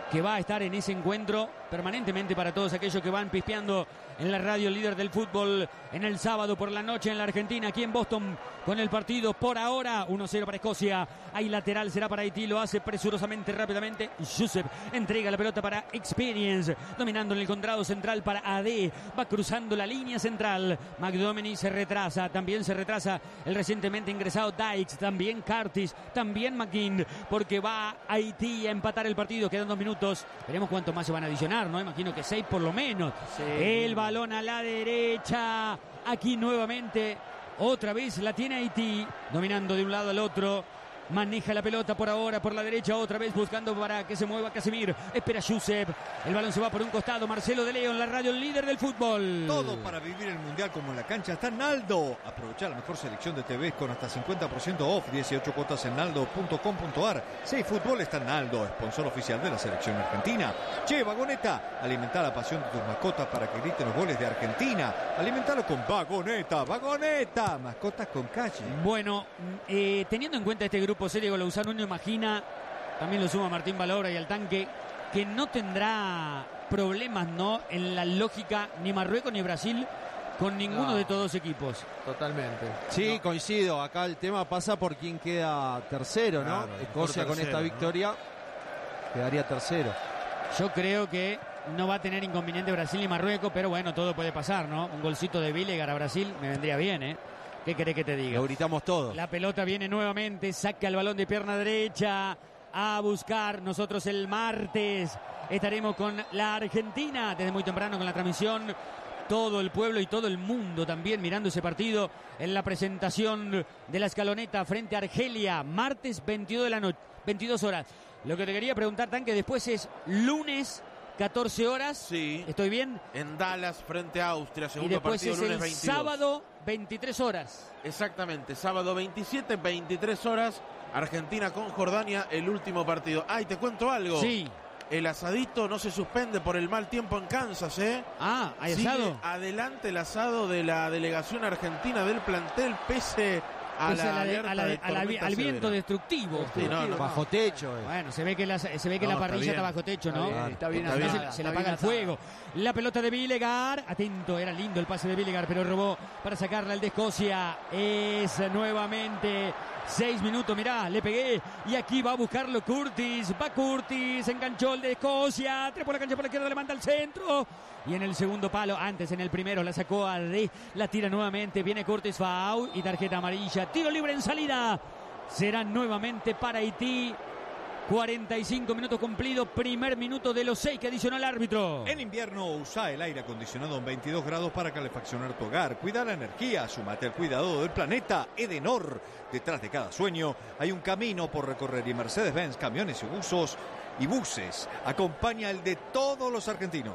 [SPEAKER 1] que va a estar en ese encuentro permanentemente para todos aquellos que van pispeando en la radio líder del fútbol en el sábado por la noche en la Argentina, aquí en Boston, con el partido por ahora uno cero para Escocia. Hay lateral, será para Haití, lo hace presurosamente, rápidamente. Joseph entrega la pelota para Experience, dominando en el contrado central para A D, va cruzando la línea central. McDominay se retrasa, también se retrasa el recientemente ingresado Dykes, también Curtis, también McGinn, porque va Haití a empatar el partido, quedan dos minutos. Veremos cuánto más se van a adicionar, ¿no? Imagino que seis por lo menos.
[SPEAKER 2] Sí.
[SPEAKER 1] El balón a la derecha, aquí nuevamente, otra vez la tiene Haití, dominando de un lado al otro. Maneja la pelota por ahora, por la derecha, otra vez buscando para que se mueva Casemir. Espera Josep. El balón se va por un costado. Marcelo de León, la radio líder del fútbol.
[SPEAKER 5] Todo para vivir el mundial como en la cancha está en Naldo. Aprovechar la mejor selección de T Vs con hasta cincuenta por ciento off. dieciocho cuotas en naldo punto com punto ar. seis Fútbol está en Naldo, sponsor oficial de la selección argentina. Che, Vagoneta, alimenta la pasión de tus mascotas para que griten los goles de Argentina. Alimentalo con Vagoneta, Vagoneta. Mascotas con calle.
[SPEAKER 1] Bueno, eh, teniendo en cuenta este grupo serio con Lausano, uno imagina, también lo suma Martín Balobra y al tanque, que no tendrá problemas, ¿no?, en la lógica ni Marruecos ni Brasil con ninguno
[SPEAKER 2] No.
[SPEAKER 1] de estos dos equipos.
[SPEAKER 2] Totalmente.
[SPEAKER 3] Sí,
[SPEAKER 2] No.
[SPEAKER 3] coincido. Acá el tema pasa por quién queda tercero, ¿no?
[SPEAKER 6] Claro,
[SPEAKER 3] Escocia
[SPEAKER 6] por
[SPEAKER 3] con
[SPEAKER 6] tercero,
[SPEAKER 3] esta
[SPEAKER 6] ¿no?
[SPEAKER 3] victoria quedaría tercero.
[SPEAKER 1] Yo creo que no va a tener inconveniente Brasil ni Marruecos, pero bueno, todo puede pasar, ¿no? Un golcito de Vilegar a Brasil me vendría bien, ¿eh? ¿Qué querés que te diga?
[SPEAKER 3] Lo gritamos todos.
[SPEAKER 1] La pelota viene nuevamente, saca el balón de pierna derecha a buscar. Nosotros el martes estaremos con la Argentina desde muy temprano con la transmisión. Todo el pueblo y todo el mundo también mirando ese partido en la presentación de la escaloneta frente a Argelia, martes veintidós de la noche, veintidós horas. Lo que te quería preguntar, Tanque, después es lunes catorce horas.
[SPEAKER 6] Sí.
[SPEAKER 1] ¿Estoy bien?
[SPEAKER 6] En Dallas frente a Austria,
[SPEAKER 1] Y
[SPEAKER 6] segundo
[SPEAKER 1] después
[SPEAKER 6] partido
[SPEAKER 1] es
[SPEAKER 6] lunes
[SPEAKER 1] el
[SPEAKER 6] veintidós.
[SPEAKER 1] sábado veintitrés horas.
[SPEAKER 6] Exactamente, sábado veintisiete, veintitrés horas, Argentina con Jordania, el último partido. Ay, te cuento algo.
[SPEAKER 1] Sí.
[SPEAKER 6] El asadito no se suspende por el mal tiempo en Kansas, ¿eh?
[SPEAKER 1] Ah, ¿hay
[SPEAKER 6] Sigue
[SPEAKER 1] asado?
[SPEAKER 6] adelante el asado de la delegación argentina del plantel, pese a
[SPEAKER 1] Pese
[SPEAKER 6] la,
[SPEAKER 1] a la-
[SPEAKER 6] alerta
[SPEAKER 1] a la-
[SPEAKER 6] de
[SPEAKER 1] a la-
[SPEAKER 6] tormenta
[SPEAKER 1] al viento
[SPEAKER 6] severa.
[SPEAKER 1] destructivo.
[SPEAKER 6] Sí, no, no.
[SPEAKER 3] Bajo techo. eh.
[SPEAKER 1] Bueno, se ve que la, se ve que
[SPEAKER 6] No,
[SPEAKER 1] la
[SPEAKER 6] está
[SPEAKER 1] parrilla
[SPEAKER 6] bien.
[SPEAKER 1] está bajo techo,
[SPEAKER 2] Está
[SPEAKER 1] ¿no?
[SPEAKER 2] bien, está bien
[SPEAKER 6] Está
[SPEAKER 1] Entonces
[SPEAKER 6] bien.
[SPEAKER 2] atada,
[SPEAKER 1] se le
[SPEAKER 2] está
[SPEAKER 1] apaga el
[SPEAKER 2] bien atada.
[SPEAKER 1] fuego. La pelota de Vilegar. Atento, era lindo el pase de Vilegar, pero robó para sacarla el de Escocia. Es nuevamente seis minutos, mirá, le pegué. Y aquí va a buscarlo Curtis. Va Curtis, enganchó el de Escocia. Tres por la cancha por la izquierda, le manda al centro. Y en el segundo palo, antes en el primero, la sacó a D. La tira nuevamente, viene Curtis, foul y tarjeta amarilla. Tiro libre en salida. Será nuevamente para Haití. cuarenta y cinco minutos cumplidos, primer minuto de los seis que adicionó el árbitro.
[SPEAKER 5] En invierno usa el aire acondicionado en veintidós grados para calefaccionar tu hogar. Cuida la energía, sumate al cuidado del planeta. Edenor. Detrás de cada sueño hay un camino por recorrer y Mercedes-Benz Camiones y Buses y Buses acompaña el de todos los argentinos.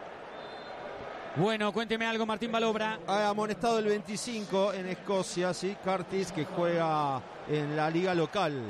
[SPEAKER 1] Bueno, cuénteme algo, Martín Balobra.
[SPEAKER 3] Ha amonestado el veinticinco en Escocia, sí, Curtis, que juega en la liga local.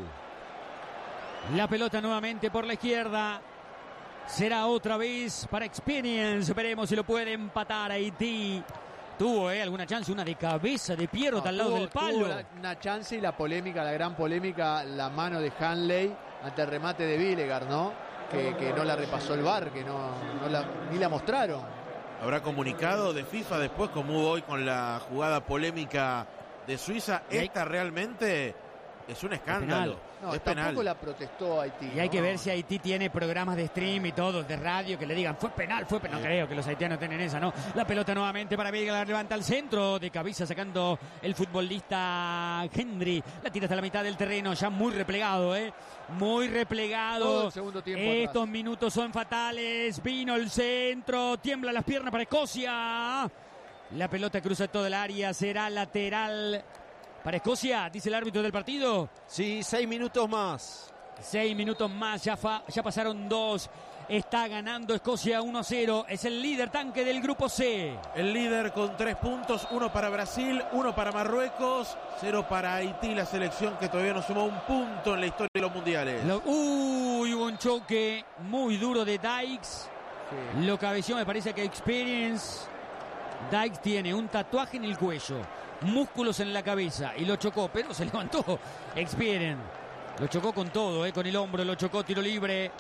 [SPEAKER 1] La pelota nuevamente por la izquierda. Será otra vez para Experience. Veremos si lo puede empatar Haití. Tuvo eh, alguna chance, una de cabeza de Pierrot
[SPEAKER 2] No,
[SPEAKER 1] al lado
[SPEAKER 2] tuvo-
[SPEAKER 1] del palo.
[SPEAKER 2] tuvo la- una chance y la polémica, la gran polémica, la mano de Hanley ante el remate de Vilegar, ¿no? Que, que no la repasó el V A R, que no, no la, ni la mostraron.
[SPEAKER 6] Habrá comunicado de FIFA después, como hubo hoy con la jugada polémica de Suiza.
[SPEAKER 1] Y hay-
[SPEAKER 6] Esta realmente es un escándalo.
[SPEAKER 2] No,
[SPEAKER 6] es
[SPEAKER 2] tampoco
[SPEAKER 6] penal.
[SPEAKER 2] la protestó Haití.
[SPEAKER 1] Y hay
[SPEAKER 2] ¿no?
[SPEAKER 1] que ver si Haití tiene programas de stream y todo, de radio, que le digan, fue penal, fue penal. No creo que los haitianos tengan esa, ¿no? La pelota nuevamente para Vilegar, levanta al centro, de cabeza sacando el futbolista Henry. La tira hasta la mitad del terreno, ya muy replegado, ¿eh? Muy
[SPEAKER 2] Todo
[SPEAKER 1] replegado.
[SPEAKER 2] el segundo tiempo
[SPEAKER 1] Estos
[SPEAKER 2] atrás.
[SPEAKER 1] minutos son fatales. Vino el centro, tiembla las piernas para Escocia. La pelota cruza toda el área, será lateral para Escocia, dice el árbitro del partido.
[SPEAKER 3] Sí, seis minutos más.
[SPEAKER 1] Seis minutos más, ya, fa- ya pasaron dos. Está ganando Escocia uno a cero. Es el líder Tanque del grupo C.
[SPEAKER 6] El líder con tres puntos, uno para Brasil, uno para Marruecos, cero para Haití, la selección que todavía no sumó un punto en la historia de los mundiales.
[SPEAKER 1] Lo- uy, hubo un choque muy duro de Dykes.
[SPEAKER 2] Sí.
[SPEAKER 1] Lo cabeció, me parece que Experience. Dykes tiene un tatuaje en el cuello, músculos en la cabeza y lo chocó, pero se levantó. Experience. Lo chocó con todo, eh, con el hombro, lo chocó, tiro libre.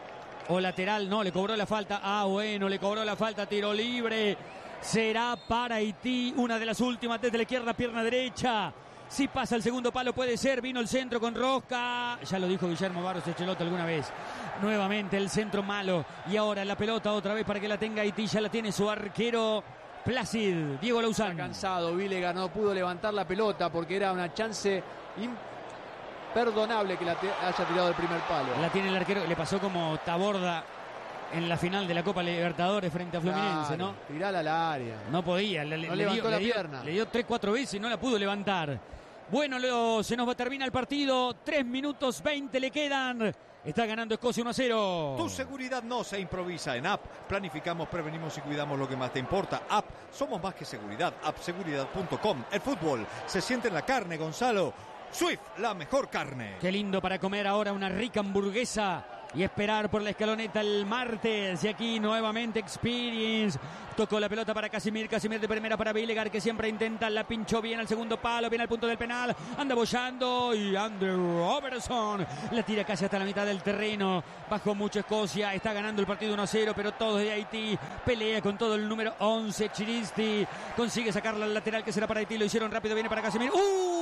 [SPEAKER 1] o lateral, no, le cobró la falta. Ah, bueno, le cobró la falta, tiro libre. Será para Haití, una de las últimas desde la izquierda, pierna derecha. Si pasa el segundo palo puede ser, vino el centro con Rosca. Ya lo dijo Guillermo Barros Echelota alguna vez. Nuevamente el centro malo. Y ahora la pelota otra vez para que la tenga Haití. Ya la tiene su arquero Placid, Diego Lauzán.
[SPEAKER 2] Está cansado, Vilegar no pudo levantar la pelota porque era una chance imperdonable que la haya tirado el primer palo.
[SPEAKER 1] La tiene el arquero, le pasó como Taborda en la final de la Copa Libertadores frente a Fluminense,
[SPEAKER 2] claro,
[SPEAKER 1] ¿no?
[SPEAKER 2] Tirala al área.
[SPEAKER 1] No podía, le,
[SPEAKER 2] no
[SPEAKER 1] le
[SPEAKER 2] levantó
[SPEAKER 1] dio,
[SPEAKER 2] la
[SPEAKER 1] le dio,
[SPEAKER 2] pierna.
[SPEAKER 1] Le dio tres, cuatro veces y no la pudo levantar. Bueno, luego se nos va a terminar el partido. tres minutos veinte le quedan. Está ganando Escocia uno a cero.
[SPEAKER 5] Tu seguridad no se improvisa en App. Planificamos, prevenimos y cuidamos lo que más te importa. App, somos más que seguridad. app seguridad punto com. El fútbol se siente en la carne, Gonzalo. Swift, la mejor carne.
[SPEAKER 1] Qué lindo para comer ahora una rica hamburguesa y esperar por la escaloneta el martes. Y aquí nuevamente Experience. Tocó la pelota para Casimir. Casimir de primera para Vilegar, que siempre intenta. La pinchó bien al segundo palo. Viene al punto del penal. Anda bollando. Y Andrew Robertson la tira casi hasta la mitad del terreno. Bajó mucho Escocia. Está ganando el partido uno a cero. Pero todos de Haití. Pelea con todo el número once. Chiristi consigue sacarla al lateral, que será para Haití. Lo hicieron rápido. Viene para Casimir.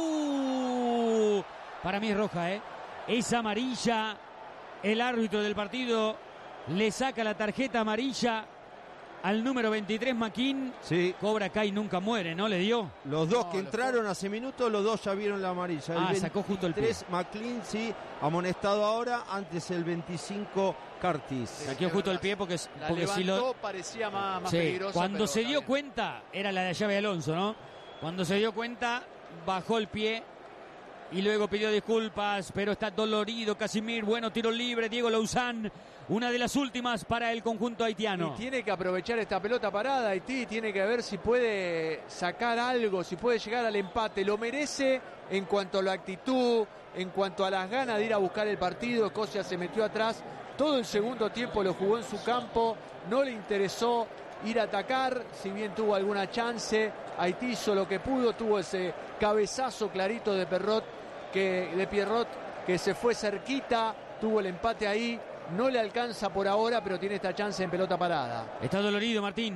[SPEAKER 1] ¡Uh! Para mí es roja, ¿eh? Es amarilla. El árbitro del partido le saca la tarjeta amarilla al número veintitrés, Maquín.
[SPEAKER 3] Sí.
[SPEAKER 1] Cobra acá y nunca muere, ¿no? Le dio.
[SPEAKER 3] Los dos
[SPEAKER 2] No,
[SPEAKER 3] que
[SPEAKER 2] los
[SPEAKER 3] entraron hace minutos, los dos ya vieron la amarilla.
[SPEAKER 1] Ah,
[SPEAKER 3] el
[SPEAKER 1] sacó justo el pie.
[SPEAKER 3] veintitrés, McLean, sí, amonestado ahora. Antes el veinticinco, Curtis.
[SPEAKER 1] Saqueó justo el pie porque,
[SPEAKER 2] La
[SPEAKER 1] porque si
[SPEAKER 2] levantó,
[SPEAKER 1] lo...
[SPEAKER 2] parecía más, más
[SPEAKER 1] Sí,
[SPEAKER 2] peligrosa.
[SPEAKER 1] cuando
[SPEAKER 2] pero
[SPEAKER 1] se
[SPEAKER 2] está
[SPEAKER 1] dio
[SPEAKER 2] bien.
[SPEAKER 1] cuenta, era la de llave de Alonso, ¿no? Cuando se dio cuenta, bajó el pie y luego pidió disculpas, pero está dolorido Casimir. Bueno, tiro libre, Diego Lauzán. Una de las últimas para el conjunto haitiano.
[SPEAKER 2] Y tiene que aprovechar esta pelota parada Haití, tiene que ver si puede sacar algo, si puede llegar al empate. Lo merece en cuanto a la actitud, en cuanto a las ganas de ir a buscar el partido. Escocia se metió atrás, todo el segundo tiempo lo jugó en su campo, no le interesó ir a atacar, si bien tuvo alguna chance. Haití hizo lo que pudo, tuvo ese cabezazo clarito de Perrot, que, de Pierrot, que se fue cerquita, tuvo el empate ahí. No le alcanza por ahora, pero tiene esta chance en pelota parada.
[SPEAKER 1] Está dolorido, Martín.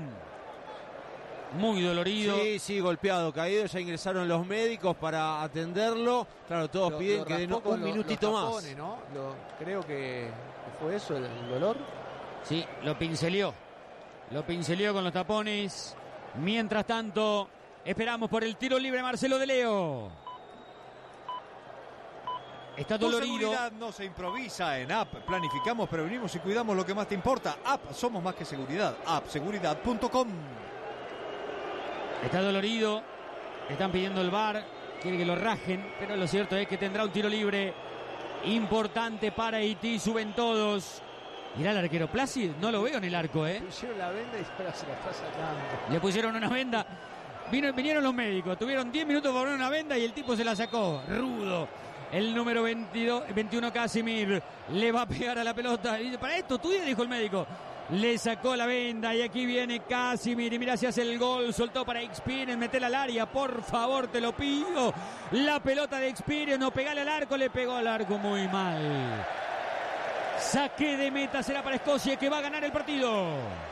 [SPEAKER 1] Muy dolorido.
[SPEAKER 3] Sí, sí, golpeado, caído. Ya ingresaron los médicos para atenderlo. Claro, todos
[SPEAKER 2] Lo-
[SPEAKER 3] piden
[SPEAKER 2] lo
[SPEAKER 3] que den
[SPEAKER 2] raspó
[SPEAKER 3] un
[SPEAKER 2] con lo-
[SPEAKER 3] minutito
[SPEAKER 2] los
[SPEAKER 3] más.
[SPEAKER 2] tapones, ¿no? Lo- creo que fue eso el, el dolor.
[SPEAKER 1] Sí, lo pinceleó. Lo pinceleó con los tapones. Mientras tanto, esperamos por el tiro libre Marcelo de Leo. Está
[SPEAKER 5] Tu
[SPEAKER 1] dolorido.
[SPEAKER 5] seguridad no se improvisa en App. Planificamos, prevenimos y cuidamos lo que más te importa. App, somos más que seguridad. app seguridad punto com.
[SPEAKER 1] Está dolorido. Están pidiendo el V A R. Quiere que lo rajen. Pero lo cierto es que tendrá un tiro libre importante para Haití. Suben todos. Mirá el arquero Placid. No lo veo en el arco, ¿eh?
[SPEAKER 2] Pusieron la venda y ahora se la está sacando.
[SPEAKER 1] Le pusieron una venda. Vino, vinieron los médicos. Tuvieron diez minutos para poner una venda y el tipo se la sacó. Rudo. El número veintidós, veintiuno, Casimir, le va a pegar a la pelota. Y dice, para esto, tú dijo el médico. Le sacó la venda y aquí viene Casimir. Y mira si hace el gol. Soltó para Experience. Metela al área, por favor, te lo pido. La pelota de Experience. No pegale al arco. Le pegó al arco muy mal. Saque de meta será para Escocia, que va a ganar el partido.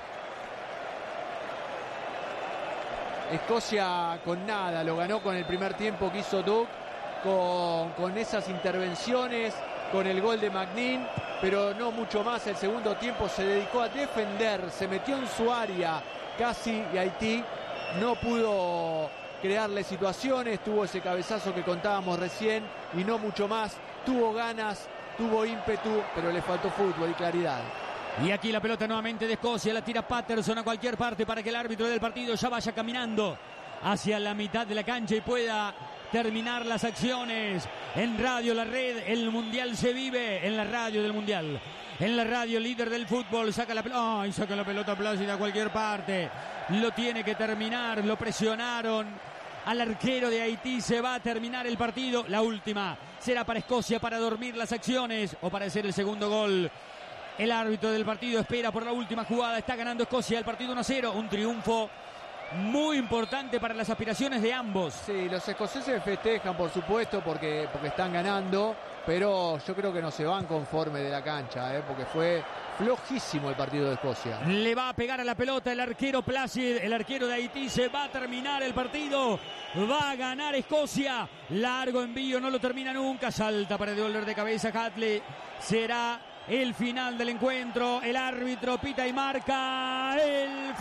[SPEAKER 2] Escocia con nada, lo ganó con el primer tiempo que hizo Duke, con, con esas intervenciones, con el gol de McNeil, pero no mucho más. El segundo tiempo se dedicó a defender, se metió en su área casi y Haití no pudo crearle situaciones, tuvo ese cabezazo que contábamos recién y no mucho más. Tuvo ganas, tuvo ímpetu, pero le faltó fútbol y claridad.
[SPEAKER 1] Y aquí la pelota nuevamente de Escocia, la tira Patterson a cualquier parte para que el árbitro del partido ya vaya caminando hacia la mitad de la cancha y pueda terminar las acciones. En Radio La Red, el Mundial se vive en la radio del Mundial. En la radio líder del fútbol, saca la pelota, ¡ay! Saca la pelota Plácida a cualquier parte. Lo tiene que terminar, lo presionaron al arquero de Haití. Se va a terminar el partido. La última será para Escocia para dormir las acciones o para hacer el segundo gol. El árbitro del partido espera por la última jugada. Está ganando Escocia el partido uno a cero. Un triunfo muy importante para las aspiraciones de ambos.
[SPEAKER 2] Sí, los escoceses festejan, por supuesto, porque, porque están ganando, pero yo creo que no se van conforme de la cancha, ¿eh? Porque fue flojísimo el partido de Escocia.
[SPEAKER 1] Le va a pegar a la pelota el arquero Placid, el arquero de Haití. Se va a terminar el partido, va a ganar Escocia. Largo envío, no lo termina nunca. Salta para devolver de cabeza Hatley. Será el final del encuentro. El árbitro pita y marca el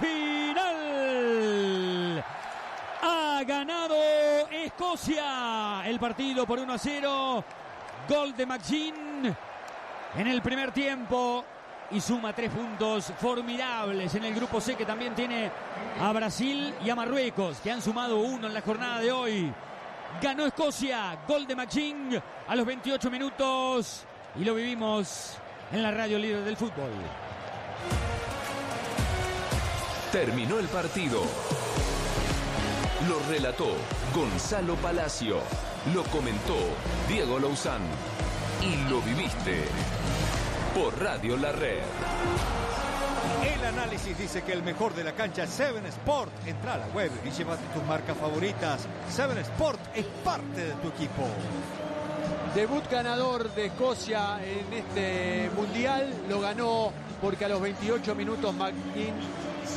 [SPEAKER 1] final. Ha ganado Escocia el partido por uno a cero. Gol de McGinn en el primer tiempo y suma tres puntos formidables en el grupo C, que también tiene a Brasil y a Marruecos, que han sumado uno en la jornada de hoy. Ganó Escocia, gol de McGinn a los veintiocho minutos y lo vivimos en la radio líder del fútbol.
[SPEAKER 4] Terminó el partido. Lo relató Gonzalo Palacio. Lo comentó Diego Louzán. Y lo viviste por Radio La Red.
[SPEAKER 5] El análisis dice que el mejor de la cancha es Seven Sport. Entra a la web y llévate tus marcas favoritas. Seven Sport es parte de tu equipo.
[SPEAKER 2] Debut ganador de Escocia en este mundial. Lo ganó porque a los veintiocho minutos McGinn